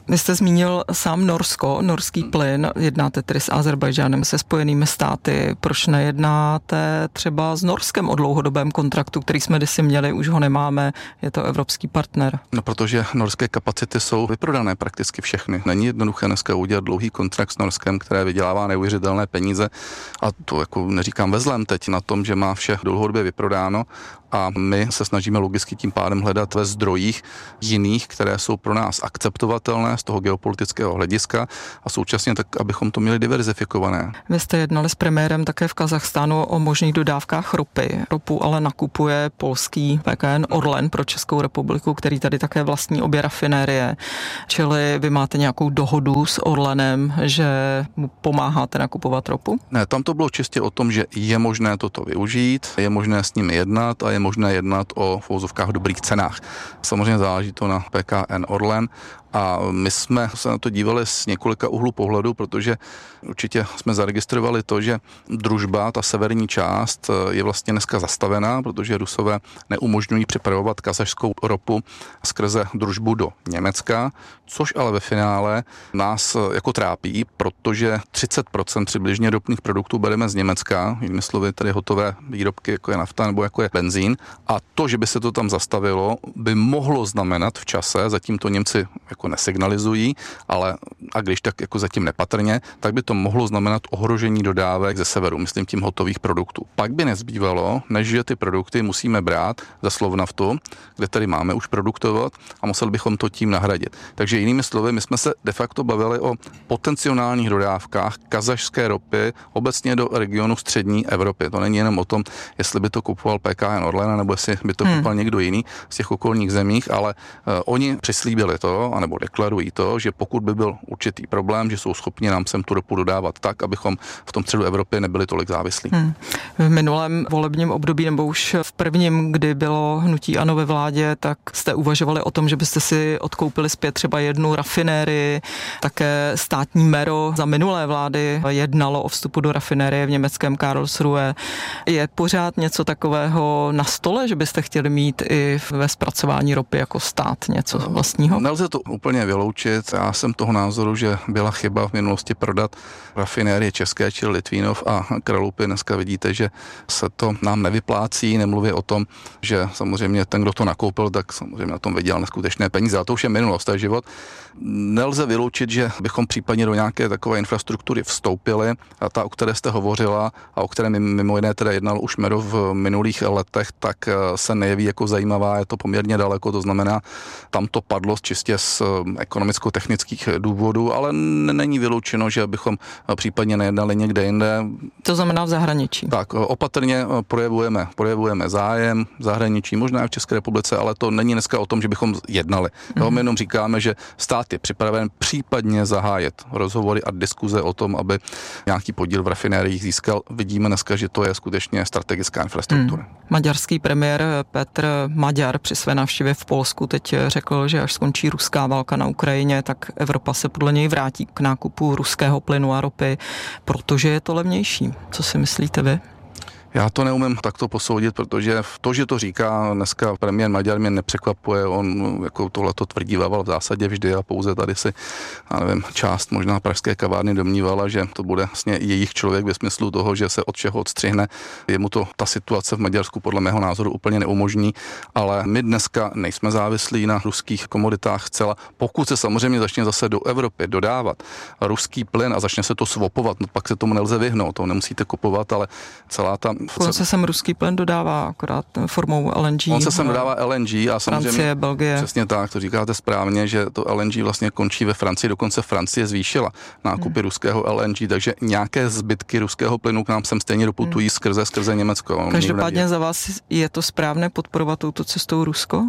Vy jste zmínil sám Norsko, norský plyn, jednáte tedy s Azerbajdžánem, se Spojenými státy. Proč nejednáte třeba s Norskem o dlouhodobém kontraktu, který jsme kdysi měli, už ho nemáme, je to evropský partner?
No, protože norské kapacity jsou vyprodané prakticky všechny. Není jednoduché dneska udělat dlouhý kontrakt s Norskem, které vydělává neuvěřitelné peníze, a to jako neříkám ve zlém teď na tom, že má vše dlouhodobě vyprodáno, a my se snažíme logicky tím pádem hledat ve zdrojích jiných, které jsou pro nás akceptovatelné z toho geopolitického hlediska a současně tak, abychom to měli diverzifikované.
Vy jste jednali s premiérem také v Kazachstánu o možných dodávkách ropy. Ropu ale nakupuje polský P K N Orlen pro Českou republiku, který tady také vlastní obě rafinérie. Čili vy máte nějakou dohodu s Orlenem, že mu pomáháte nakupovat ropu?
Ne, tam to bylo čistě o tom, že je možné toto využít, je možné s nimi jednat a je možné jednat o v uvozovkách dobrých cenách. Samozřejmě záleží to na P K N Orlen. A my jsme se na to dívali z několika úhlů pohledu, protože určitě jsme zaregistrovali to, že družba, ta severní část, je vlastně dneska zastavená, protože Rusové neumožňují přepravovat kazašskou ropu skrze družbu do Německa, což ale ve finále nás jako trápí, protože třicet procent přibližně ropných produktů bereme z Německa, jinými slovy tedy hotové výrobky, jako je nafta nebo jako je benzín, a to, že by se to tam zastavilo, by mohlo znamenat v čase, zatím to Němci jako nesignalizují, ale a když tak jako zatím nepatrně, tak by to mohlo znamenat ohrožení dodávek ze severu, myslím tím hotových produktů. Pak by nezbývalo, než že ty produkty musíme brát za Slovnaftu, kde tady máme už produktovat, a museli bychom to tím nahradit. Takže jinými slovy, my jsme se de facto bavili o potenciálních dodávkách kazašské ropy obecně do regionu střední Evropy. To není jenom o tom, jestli by to kupoval P K N Orlen, nebo jestli by to kupoval hmm. někdo jiný z těch okolních zemích, ale uh, oni přislíbili to, anebo deklarují to, že pokud by byl určitý problém, že jsou schopni nám sem tu ropu dodávat tak, abychom v tom středu Evropy nebyli tolik závislí. Hmm.
V minulém volebním období, nebo už v prvním, kdy bylo hnutí ANO ve vládě, tak jste uvažovali o tom, že byste si odkoupili zpět třeba jednu rafinérii. Také státní mero za minulé vlády jednalo o vstupu do rafinérie v německém Karlsruhe. Je pořád něco takového na stole, že byste chtěli mít i ve zpracování ropy jako stát něco vlastního?
Nelze to úplně vyloučit. Já jsem toho názoru, že byla chyba v minulosti prodat rafinérie české, či Litvínov a Kralupy. Dneska vidíte, že se to nám nevyplácí, nemluví o tom, že samozřejmě ten, kdo to nakoupil, tak samozřejmě na tom vydělal neskutečné peníze. A to už je minulost, to je život. Nelze vyloučit, že bychom případně do nějaké takové infrastruktury vstoupili, a ta, o které jste hovořila a o které mimo jiné teda jednal už Mero v minulých letech, tak se nejeví jako zajímavá, je to poměrně daleko, to znamená, tam to padlo čistě z ekonomicko-technických důvodů, ale není vyloučeno, že bychom případně nejednali někde jinde.
To znamená v zahraničí.
Tak, opatrně projevujeme, projevujeme zájem v zahraničí, možná i v České republice, ale to není dneska o tom, že bychom jednali. Mm-hmm. My jenom říkáme, že stát je připraven případně zahájet rozhovory a diskuze o tom, aby nějaký podíl v rafinériích získal. Vidíme dneska, že to je skutečně strategická infrastruktura. Hmm.
Maďarský premiér Petr Maďar při své návštěvě v Polsku teď řekl, že až skončí ruská válka na Ukrajině, tak Evropa se podle něj vrátí k nákupu ruského plynu a ropy, protože je to levnější. Co si myslíte vy?
Já to neumím takto posoudit, protože to, že to říká dneska premiér Maďar, mě nepřekvapuje. On jako tohleto tvrdíval v zásadě vždy a pouze tady si, já nevím, část možná pražské kavárny domnívala, že to bude vlastně jejich člověk ve smyslu toho, že se od čeho odstřihne. Jemu to ta situace v Maďarsku podle mého názoru úplně neumožní, ale my dneska nejsme závislí na ruských komoditách zcela. Pokud se samozřejmě začne zase do Evropy dodávat ruský plyn a začne se to swapovat, no pak se tomu nelze vyhnout, to nemusíte kupovat, ale celá ta
On se sem ruský plyn dodává akorát formou L N G.
On se sem dodává L N G a samozřejmě
Francie, Belgie.
Přesně tak, to říkáte správně, že to L N G vlastně končí ve Francii, dokonce Francie zvýšila nákupy hmm. ruského L N G, takže nějaké zbytky ruského plynu k nám sem stejně doputují hmm. skrze, skrze Německo.
Každopádně za vás je to správné podporovat touto cestou Rusko?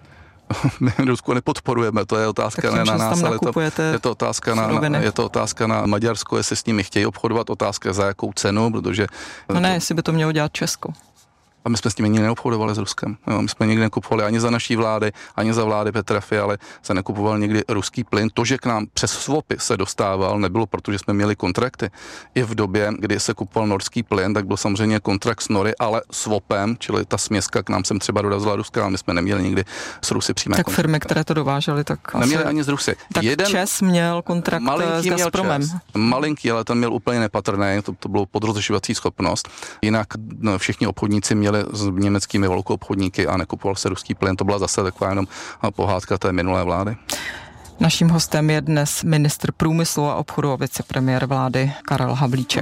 My Rusko nepodporujeme, to je otázka ne na nás, ale to, je, to otázka na, je to otázka na Maďarsko, jestli s nimi chtějí obchodovat, otázka za jakou cenu, protože...
No ne, jestli by to mělo dělat Česko.
A my jsme s tím nikdy neobchodovali s Ruskem. Jo, my jsme nikdy nekupovali ani za naší vlády, ani za vlády Petra Fialy se nekupoval nikdy ruský plyn. To, že k nám přes swapy se dostával, nebylo proto, že jsme měli kontrakty. I v době, kdy se kupoval norský plyn, tak byl samozřejmě kontrakt s Nory, ale swapem, čili ta směska k nám sem třeba dorazila Ruska, a my jsme neměli nikdy s Rusy přímé
tak
kontrakty.
Firmy, které to dovážely, tak
neměli
asi...
ani z Rusy.
Tak
Jeden
ČEZ měl kontrakt s Gazpromem.
Čes. Malinký, ale ten měl úplně nepatrný, to, to bylo podrozlišovací schopnost. Jinak no, všichni obchodníci měli s německými velkou obchodníky a nekupoval se ruský plyn. To byla zase taková jenom pohádka té minulé vlády.
Naším hostem je dnes ministr průmyslu a obchodu a vicepremiér vlády Karel Havlíček.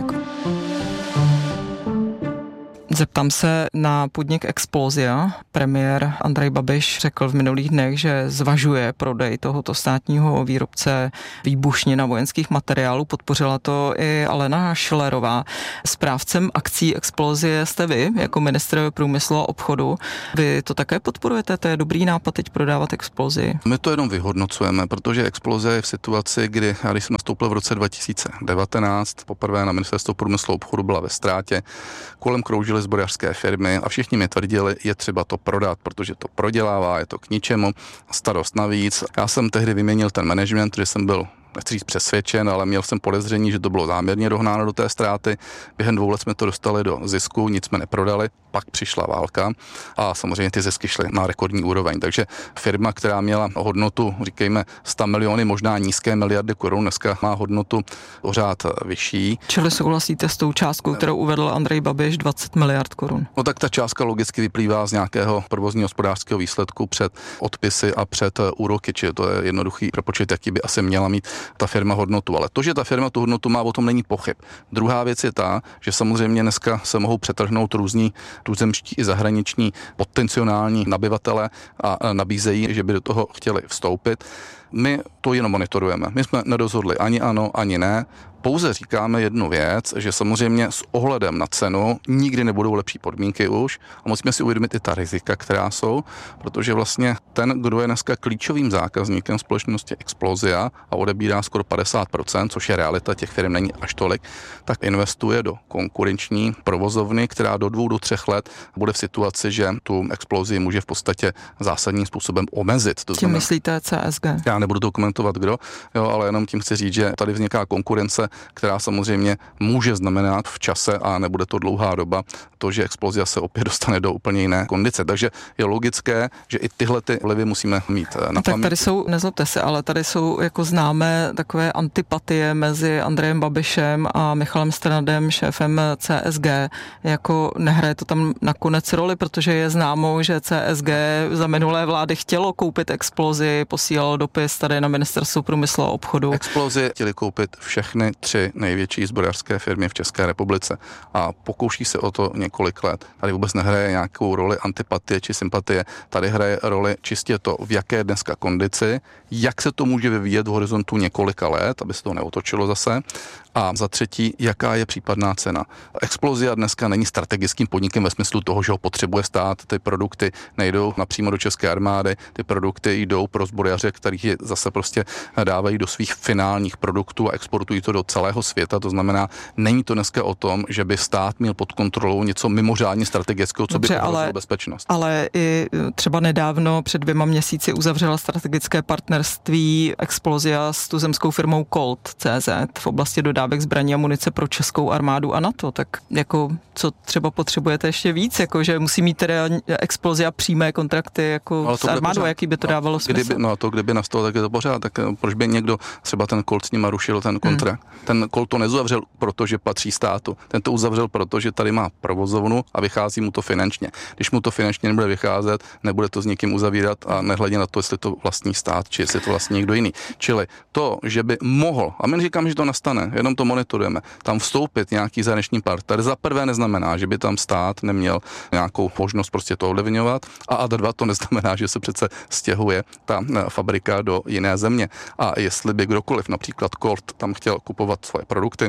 Zeptám se na podnik Explosia. Premiér Andrej Babiš řekl v minulých dnech, že zvažuje prodej tohoto státního výrobce výbušnin a vojenských materiálů. Podpořila to i Alena Schillerová. Správcem akcí Explosie jste vy, jako ministr průmyslu a obchodu. Vy to také podporujete? To je dobrý nápad teď prodávat Explosii?
My to jenom vyhodnocujeme, protože Explosia je v situaci, kdy, když jsem nastoupil v roce dva tisíce devatenáct, poprvé na ministerstvo průmyslu a obchodu byla ve ztrátě, kolem kroužily zbrojařské firmy a všichni mi tvrdili, je třeba to prodat, protože to prodělává, je to k ničemu, starost navíc. Já jsem tehdy vyměnil ten management, protože jsem byl, nechci říct přesvědčen, ale měl jsem podezření, že to bylo záměrně dohnáno do té ztráty. Během dvou let jsme to dostali do zisku, nic jsme neprodali, pak přišla válka a samozřejmě ty zisky šly na rekordní úroveň. Takže firma, která měla hodnotu, říkejme, sto miliony, možná nízké miliardy korun, dneska má hodnotu o řád vyšší.
Čili souhlasíte s tou částkou, kterou uvedl Andrej Babiš, dvacet miliard korun?
No tak ta částka logicky vyplývá z nějakého provozního hospodářského výsledku před odpisy a před úroky, čili to je jednoduchý propočet, jaký by asi měla mít ta firma hodnotu. Ale to, že ta firma tu hodnotu má, o tom není pochyb. Druhá věc je ta, že samozřejmě dneska se mohou přetrhnout různí tuzemští i zahraniční potenciální nabyvatele a nabízejí, že by do toho chtěli vstoupit. My to jenom monitorujeme. My jsme nerozhodli ani ano, ani ne. Pouze říkáme jednu věc, že samozřejmě s ohledem na cenu nikdy nebudou lepší podmínky už a musíme si uvědomit i ta rizika, která jsou, protože vlastně ten, kdo je dneska klíčovým zákazníkem společnosti Explosia a odebírá skoro padesát procent, což je realita, těch firm není až tolik, tak investuje do konkurenční provozovny, která do dvou do třech let bude v situaci, že tu Explosii může v podstatě zásadním způsobem omezit. To
tím myslíte C S G?
Já nebudu to komentovat, kdo, jo, ale jenom tím chci říct, že tady vzniká konkurence, která samozřejmě může znamenat v čase a nebude to dlouhá doba to, že Explosia se opět dostane do úplně jiné kondice. Takže je logické, že i tyhle ty vlivy musíme mít na paměti.
Tak tady jsou, nezlobte se, ale tady jsou jako známé takové antipatie mezi Andrejem Babišem a Michalem Strnadem, šéfem C S G. Jako nehraje to tam nakonec roli, protože je známo, že C S G za minulé vlády chtělo koupit Explosii, posílalo dopis tady na ministerstvo průmyslu a obchodu.
Explosie chtěli koupit všechny tři největší zbrojařské firmy v České republice a pokouší se o to několik let. Tady vůbec nehraje nějakou roli antipatie či sympatie. Tady hraje roli čistě to, v jaké dneska kondici, jak se to může vyvíjet v horizontu několika let, aby se to neotočilo zase. A za třetí, jaká je případná cena. Explosia dneska není strategickým podnikem ve smyslu toho, že ho potřebuje stát. Ty produkty nejdou napřímo do české armády, ty produkty jdou pro zbrojaře, kterých je zase prostě dávají do svých finálních produktů a exportují to do celého světa. To znamená, není to dneska o tom, že by stát měl pod kontrolou něco mimořádně strategického, co Dobře, by ohrozilo bezpečnost.
Ale i třeba nedávno před dvěma měsíci uzavřela strategické partnerství Explosia s tuzemskou firmou Colt tečka cé zet v oblasti dodávek zbraní a munice pro českou armádu a NATO. Tak jako co třeba potřebujete ještě víc, jako že musí mít teda Explosia přímé kontrakty jako s armádou, jaký by to dávalo smysl?
Kdyby, no a to, kdyby nastalo, tak je to pořád. Tak proč by někdo třeba ten Colt s nima rušil ten kontrakt? Hmm. Ten Colt to nezavřel, protože patří státu. Ten to uzavřel, protože tady má provozovnu a vychází mu to finančně. Když mu to finančně nebude vycházet, nebude to s někým uzavírat a nehledě na to, jestli to vlastní stát, či jestli to vlastní někdo jiný. Čili to, že by mohl, a my říkáme, že to nastane, jenom to monitorujeme, tam vstoupit nějaký zahraniční partner, za prvé neznamená, že by tam stát neměl nějakou možnost prostě to ovlivňovat a a dva to neznamená, že se přece stěhuje ta fabrika do jiné země. A jestli by kdokoliv, například Colt, tam chtěl kupovat svoje produkty,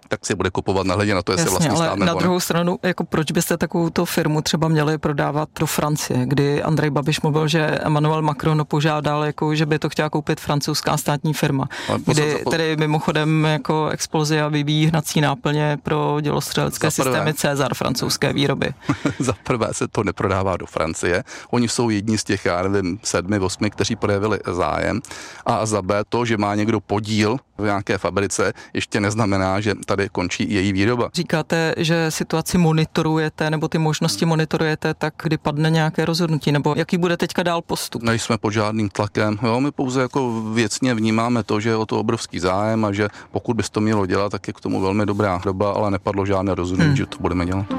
tak si bude kupovat nehledě na to, jestli
Jasně,
vlastní
ale
stát
na
nebo
druhou
ne.
stranu, jako proč byste takovouto firmu třeba měli prodávat do Francie, kdy Andrej Babiš mluvil, že Emmanuel Macron požádal, jako, že by to chtěla koupit francouzská státní firma, kdy tedy mimochodem jako Explosia vyvíjí hnací náplně pro dělostřelecké systémy César francouzské výroby.
Za prvé se to neprodává do Francie, oni jsou jedni z těch, já nevím, sedmi, osmi, kteří projevili zájem, a za B to, že má někdo podíl v nějaké fabrice, ještě neznamená, že tady končí její výroba.
Říkáte, že situaci monitorujete, nebo ty možnosti monitorujete, tak kdy padne nějaké rozhodnutí, nebo jaký bude teďka dál postup?
Nejsme pod žádným tlakem, jo, my pouze jako věcně vnímáme to, že je o to obrovský zájem a že pokud bys to mělo dělat, tak je k tomu velmi dobrá doba, ale nepadlo žádné rozhodnutí, hmm. že to budeme dělat.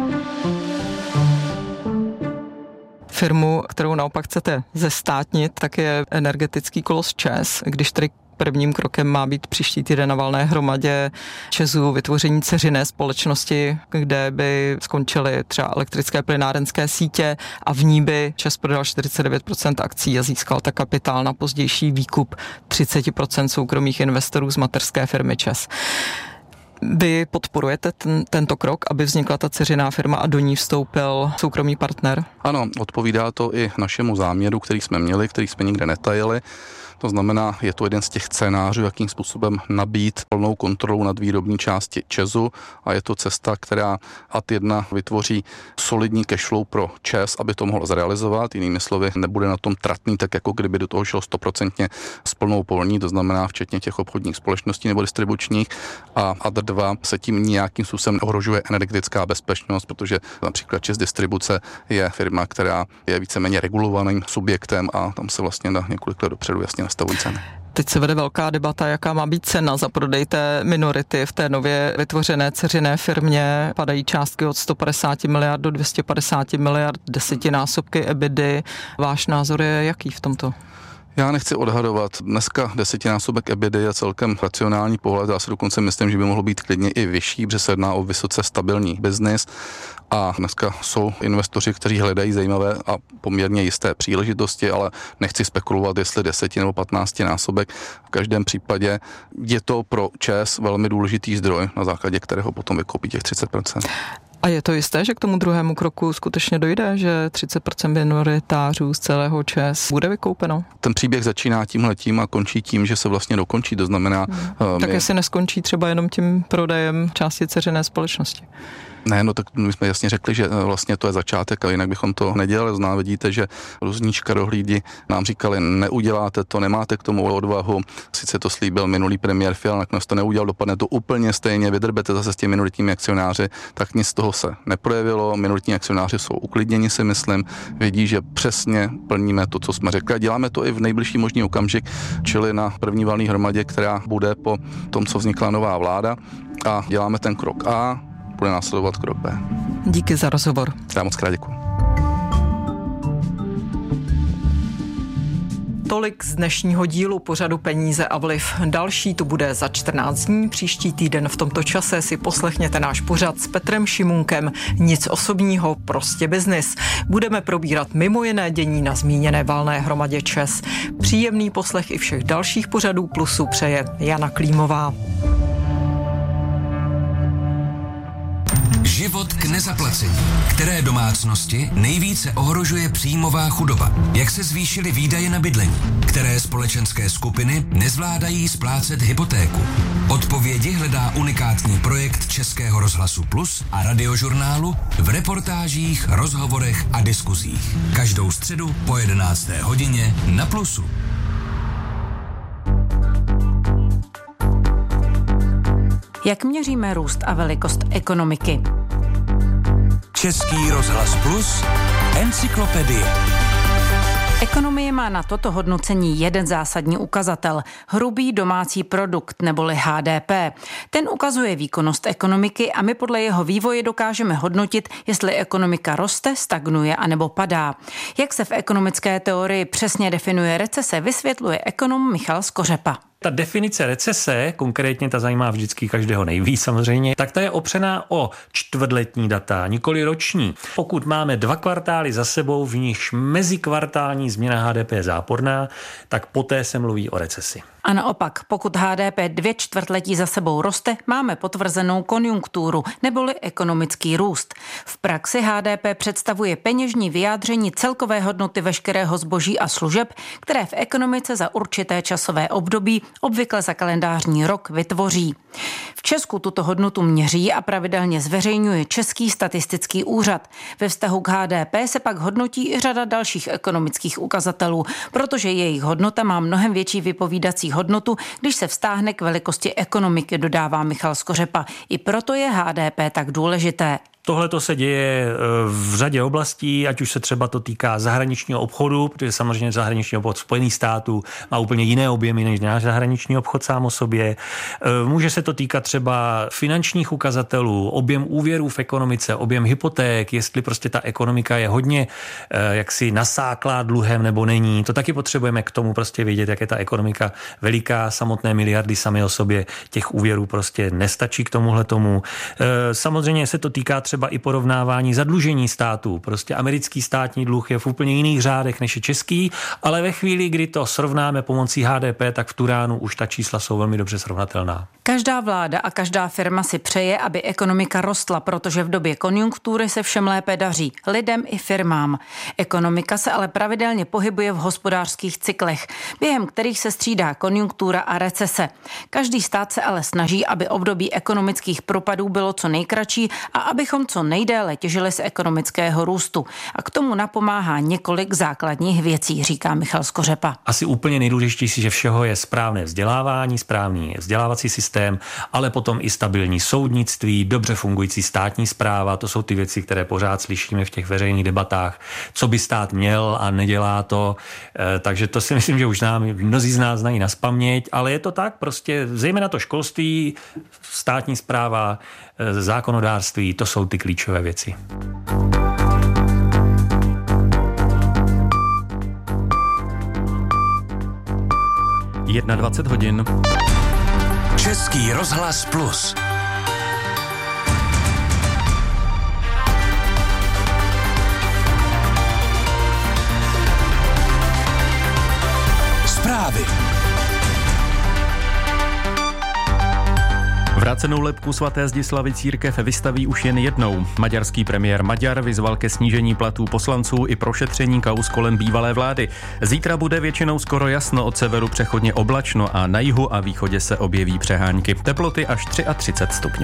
Firmu, kterou naopak chcete zestátnit, tak je energetický kolos ČEZ, když tedy prvním krokem má být příští týden na valné hromadě ČEZu vytvoření dceřiné společnosti, kde by skončily třeba elektrické plynárenské sítě a v ní by ČEZ prodal čtyřicet devět procent akcí a získal tak kapitál na pozdější výkup třicet procent soukromých investorů z mateřské firmy ČEZ. Vy podporujete ten, tento krok, aby vznikla ta dceřiná firma a do ní vstoupil soukromý partner?
Ano, odpovídá to i našemu záměru, který jsme měli, který jsme nikde netajili. To znamená, je to jeden z těch scénářů, jakým způsobem nabít plnou kontrolu nad výrobní části ČEZu a je to cesta, která ad jedna vytvoří solidní cashflow pro ČEZ, aby to mohl zrealizovat. Jinými slovy, nebude na tom tratný, tak jako kdyby do toho šel stoprocentně s plnou polní, to znamená včetně těch obchodních společností nebo distribučních, a ad dva se tím nějakým způsobem ohrožuje energetická bezpečnost, protože například ČEZ Distribuce je firma, která je víceméně regulovaným subjektem a tam se vlastně na několik let dopředu jasně nastavují ceny.
Teď se vede velká debata, jaká má být cena za prodej té minority v té nově vytvořené dceřiné firmě. Padají částky od sto padesát miliard do dvě stě padesát miliard, desetinásobky EBITDA. Váš názor je jaký v tomto?
Já nechci odhadovat. Dneska desetinásobek EBITDA je celkem racionální pohled. Já si dokonce myslím, že by mohlo být klidně i vyšší, protože se jedná o vysoce stabilní biznis. A dneska jsou investoři, kteří hledají zajímavé a poměrně jisté příležitosti, ale nechci spekulovat, jestli deseti nebo patnácti násobek. V každém případě je to pro ČEZ velmi důležitý zdroj, na základě kterého potom vykoupí těch třicet procent.
A je to jisté, že k tomu druhému kroku skutečně dojde, že třicet procent minoritářů z celého ČEZ bude vykoupeno?
Ten příběh začíná tímhletím a končí tím, že se vlastně dokončí, to znamená...
Hmm.
Uh,
tak
my...
jestli neskončí třeba jenom tím prodejem části dceřiné společnosti?
Ne, no tak my jsme jasně řekli, že vlastně to je začátek a jinak bychom to nedělali. Zná, vidíte, že různí škarohlídi nám říkali, neuděláte to, nemáte k tomu odvahu. Sice to slíbil minulý premiér Fiala, nakonec to neudělal, dopadne to úplně stejně, vydrbete zase s těmi minoritními akcionáři, tak nic z toho se neprojevilo. Minoritní akcionáři jsou uklidněni, si myslím, vidí, že přesně plníme to, co jsme řekli a děláme to i v nejbližší možný okamžik, čili na první valné hromadě, která bude po tom, co vznikla nová vláda, a děláme ten krok A, bude následovat krok B.
Díky za rozhovor.
Já moc krát děkuji.
Tolik z dnešního dílu pořadu Peníze a vliv. Další tu bude za čtrnáct dní. Příští týden v tomto čase si poslechněte náš pořad s Petrem Šimunkem. Nic osobního, prostě biznis. Budeme probírat mimo jiné dění na zmíněné valné hromadě ČEZ. Příjemný poslech i všech dalších pořadů Plusu přeje Jana Klímová.
Život k nezaplacení. Které domácnosti nejvíce ohrožuje příjmová chudoba? Jak se zvýšily výdaje na bydlení? Které společenské skupiny nezvládají splácet hypotéku? Odpovědi hledá unikátní projekt Českého rozhlasu Plus a Radiožurnálu v reportážích, rozhovorech a diskuzích. Každou středu po jedenácté hodině na Plusu.
Jak měříme růst a velikost ekonomiky?
Český rozhlas Plus, encyklopedie.
Ekonomie má na toto hodnocení jeden zásadní ukazatel – hrubý domácí produkt neboli H D P. Ten ukazuje výkonnost ekonomiky a my podle jeho vývoje dokážeme hodnotit, jestli ekonomika roste, stagnuje anebo padá. Jak se v ekonomické teorii přesně definuje recese, vysvětluje ekonom Michal Skořepa.
Ta definice recese, konkrétně ta zajímá vždycky každého nejvíc samozřejmě, tak ta je opřená o čtvrtletní data, nikoli roční. Pokud máme dva kvartály za sebou, v nichž mezikvartální změna H D P je záporná, tak poté se mluví o recesi.
A naopak, pokud H D P dvě čtvrtletí za sebou roste, máme potvrzenou konjunkturu neboli ekonomický růst. V praxi H D P představuje peněžní vyjádření celkové hodnoty veškerého zboží a služeb, které v ekonomice za určité časové období, obvykle za kalendářní rok, vytvoří. V Česku tuto hodnotu měří a pravidelně zveřejňuje Český statistický úřad. Ve vztahu k H D P se pak hodnotí i řada dalších ekonomických ukazatelů, protože jejich hodnota má mnohem větší vypovídací hodnotu, když se vztáhne k velikosti ekonomiky, dodává Michal Skořepa. I proto je H D P tak důležité.
Tohle to se děje v řadě oblastí, ať už se třeba to týká zahraničního obchodu, protože samozřejmě zahraniční obchod Spojených států má úplně jiné objemy než náš zahraniční obchod sám o sobě. Může se to týkat třeba finančních ukazatelů, objem úvěrů v ekonomice, objem hypoték, jestli prostě ta ekonomika je hodně jaksi nasáklá dluhem nebo není. To taky potřebujeme k tomu prostě vědět, jak je ta ekonomika veliká, samotné miliardy sami o sobě těch úvěrů prostě nestačí k tomuhle tomu. Samozřejmě se to týká třeba i porovnávání zadlužení států. Prostě americký státní dluh je v úplně jiných řádech než je český, ale ve chvíli, kdy to srovnáme pomocí H D P, tak v tu ránu už ta čísla jsou velmi dobře srovnatelná.
Každá vláda a každá firma si přeje, aby ekonomika rostla, protože v době konjunktury se všem lépe daří, lidem i firmám. Ekonomika se ale pravidelně pohybuje v hospodářských cyklech, během kterých se střídá konjunktura a recese. Každý stát se ale snaží, aby období ekonomických propadů bylo co nejkratší a abychom co nejdéle těžili z ekonomického růstu. A k tomu napomáhá několik základních věcí, říká Michal Skořepa.
Asi úplně nejdůležitější, že všeho je správné vzdělávání, správný vzdělávací systém, ale potom i stabilní soudnictví, dobře fungující státní správa, to jsou ty věci, které pořád slyšíme v těch veřejných debatách, co by stát měl a nedělá to. Takže to si myslím, že už nám mnozí z nás znají nazpaměť, ale je to tak, prostě zejména to školství, státní správa, zákonodárství, to jsou ty klíčové věci.
dvacet jedna hodin.
Český rozhlas plus. Zprávy.
Vrácenou lebku svaté Zdislavy církev vystaví už jen jednou. Maďarský premiér Maďar vyzval ke snížení platů poslanců i prošetření kauz kolem bývalé vlády. Zítra bude většinou skoro jasno, od severu přechodně oblačno a na jihu a východě se objeví přehánky. Teploty až třicet tři stupňů.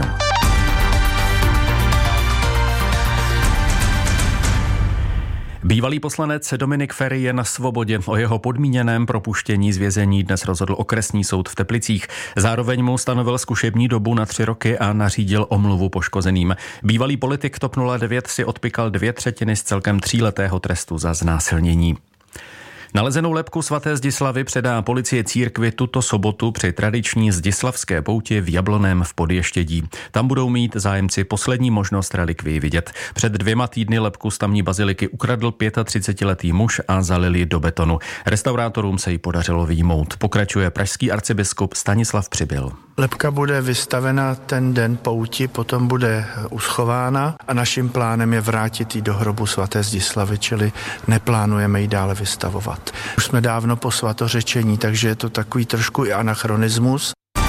Bývalý poslanec Dominik Feri je na svobodě. O jeho podmíněném propuštění z vězení dnes rozhodl okresní soud v Teplicích. Zároveň mu stanovil zkušební dobu na tři roky a nařídil omluvu poškozeným. Bývalý politik TOP nula devět si odpykal dvě třetiny z celkem tříletého trestu za znásilnění. Nalezenou lebku svaté Zdislavy předá policie církvi tuto sobotu při tradiční zdislavské pouti v Jablonném v Podještědí. Tam budou mít zájemci poslední možnost relikvii vidět. Před dvěma týdny lebku z tamní baziliky ukradl třicetiletý muž a zalil ji do betonu. Restaurátorům se ji podařilo vyjmout. Pokračuje pražský arcibiskup Stanislav Přibyl.
Lebka bude vystavena ten den pouti, potom bude uschována a naším plánem je vrátit ji do hrobu svaté Zdislavy, čili neplánujeme ji dále vystavovat. Už jsme dávno po svatořečení, takže je to takový trošku i anachronismus.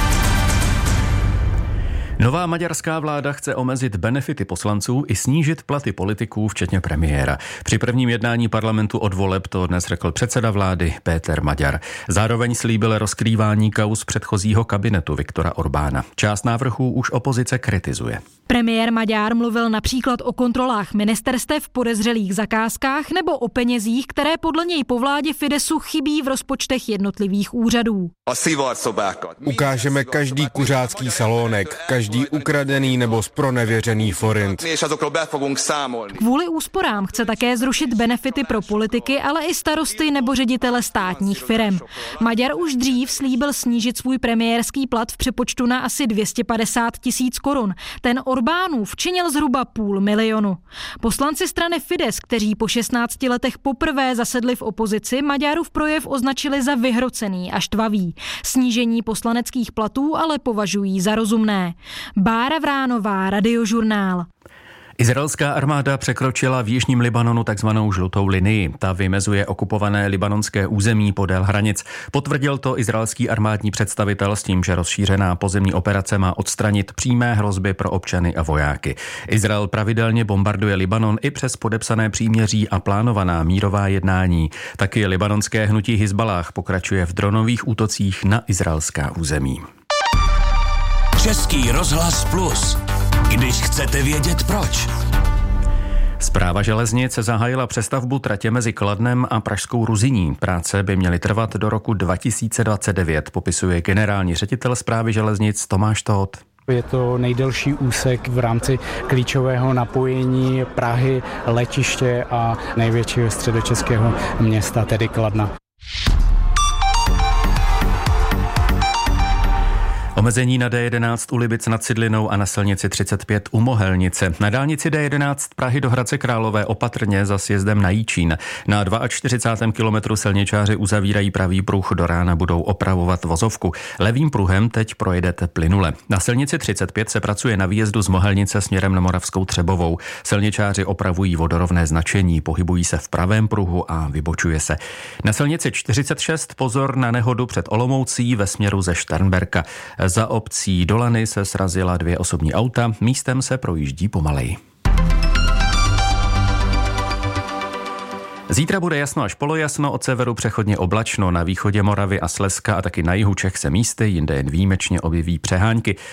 Nová maďarská vláda chce omezit benefity poslanců i snížit platy politiků, včetně premiéra. Při prvním jednání parlamentu od voleb to dnes řekl předseda vlády Péter Maďar. Zároveň slíbil rozkrývání kauz předchozího kabinetu Viktora Orbána. Část návrhů už opozice kritizuje.
Premiér Maďar mluvil například o kontrolách ministerstev, podezřelých zakázkách nebo o penězích, které podle něj po vládě Fidesu chybí v rozpočtech jednotlivých úřadů.
Ukážeme každý kuřácký salónek, každý ukradený nebo zpronevěřený forint.
Kvůli úsporám chce také zrušit benefity pro politiky, ale i starosty nebo ředitele státních firem. Maďar už dřív slíbil snížit svůj premiérský plat v přepočtu na asi dvě stě padesát tisíc korun. Ten Orbánův činil zhruba půl milionu. Poslanci strany Fidesz, kteří po šestnácti letech poprvé zasedli v opozici, Maďarův projev označili za vyhrocený a štvavý. Snížení poslaneckých platů ale považují za rozumné. Bára Vránová, Radiožurnál.
Izraelská armáda překročila v jižním Libanonu takzvanou žlutou linii. Ta vymezuje okupované libanonské území podél hranic. Potvrdil to izraelský armádní představitel s tím, že rozšířená pozemní operace má odstranit přímé hrozby pro občany a vojáky. Izrael pravidelně bombarduje Libanon i přes podepsané příměří a plánovaná mírová jednání. Taky libanonské hnutí Hizballáh pokračuje v dronových útocích na izraelská území.
Český rozhlas Plus. Když chcete vědět proč.
Správa železnic zahájila přestavbu tratě mezi Kladnem a pražskou Ruzyní. Práce by měly trvat do roku dva tisíce dvacet devět, popisuje generální ředitel Správy železnic Tomáš Tóth.
Je to nejdelší úsek v rámci klíčového napojení Prahy, letiště a největšího středočeského města, tedy Kladna.
Omezení na D jedenáct u Libic nad Cidlinou a na silnici třicet pět u Mohelnice. Na dálnici D jedenáct Prahy do Hradce Králové opatrně za sjezdem na Jičín. Na čtyřicátém druhém kilometru silničáři uzavírají pravý pruh, do rána budou opravovat vozovku. Levým pruhem teď projedete plynule. Na silnici třicet pět se pracuje na výjezdu z Mohelnice směrem na Moravskou Třebovou. Silničáři opravují vodorovné značení, pohybují se v pravém pruhu a vybočuje se. Na silnici čtyřicet šest pozor na nehodu před Olomoucí ve směru ze Šternberka. Za obcí Dolany se srazila dvě osobní auta, místem se projíždí pomaleji. Zítra bude jasno až polojasno, od severu přechodně oblačno, na východě Moravy a Slezska a taky na jihu Čech se místy, jinde jen výjimečně objeví přehánky.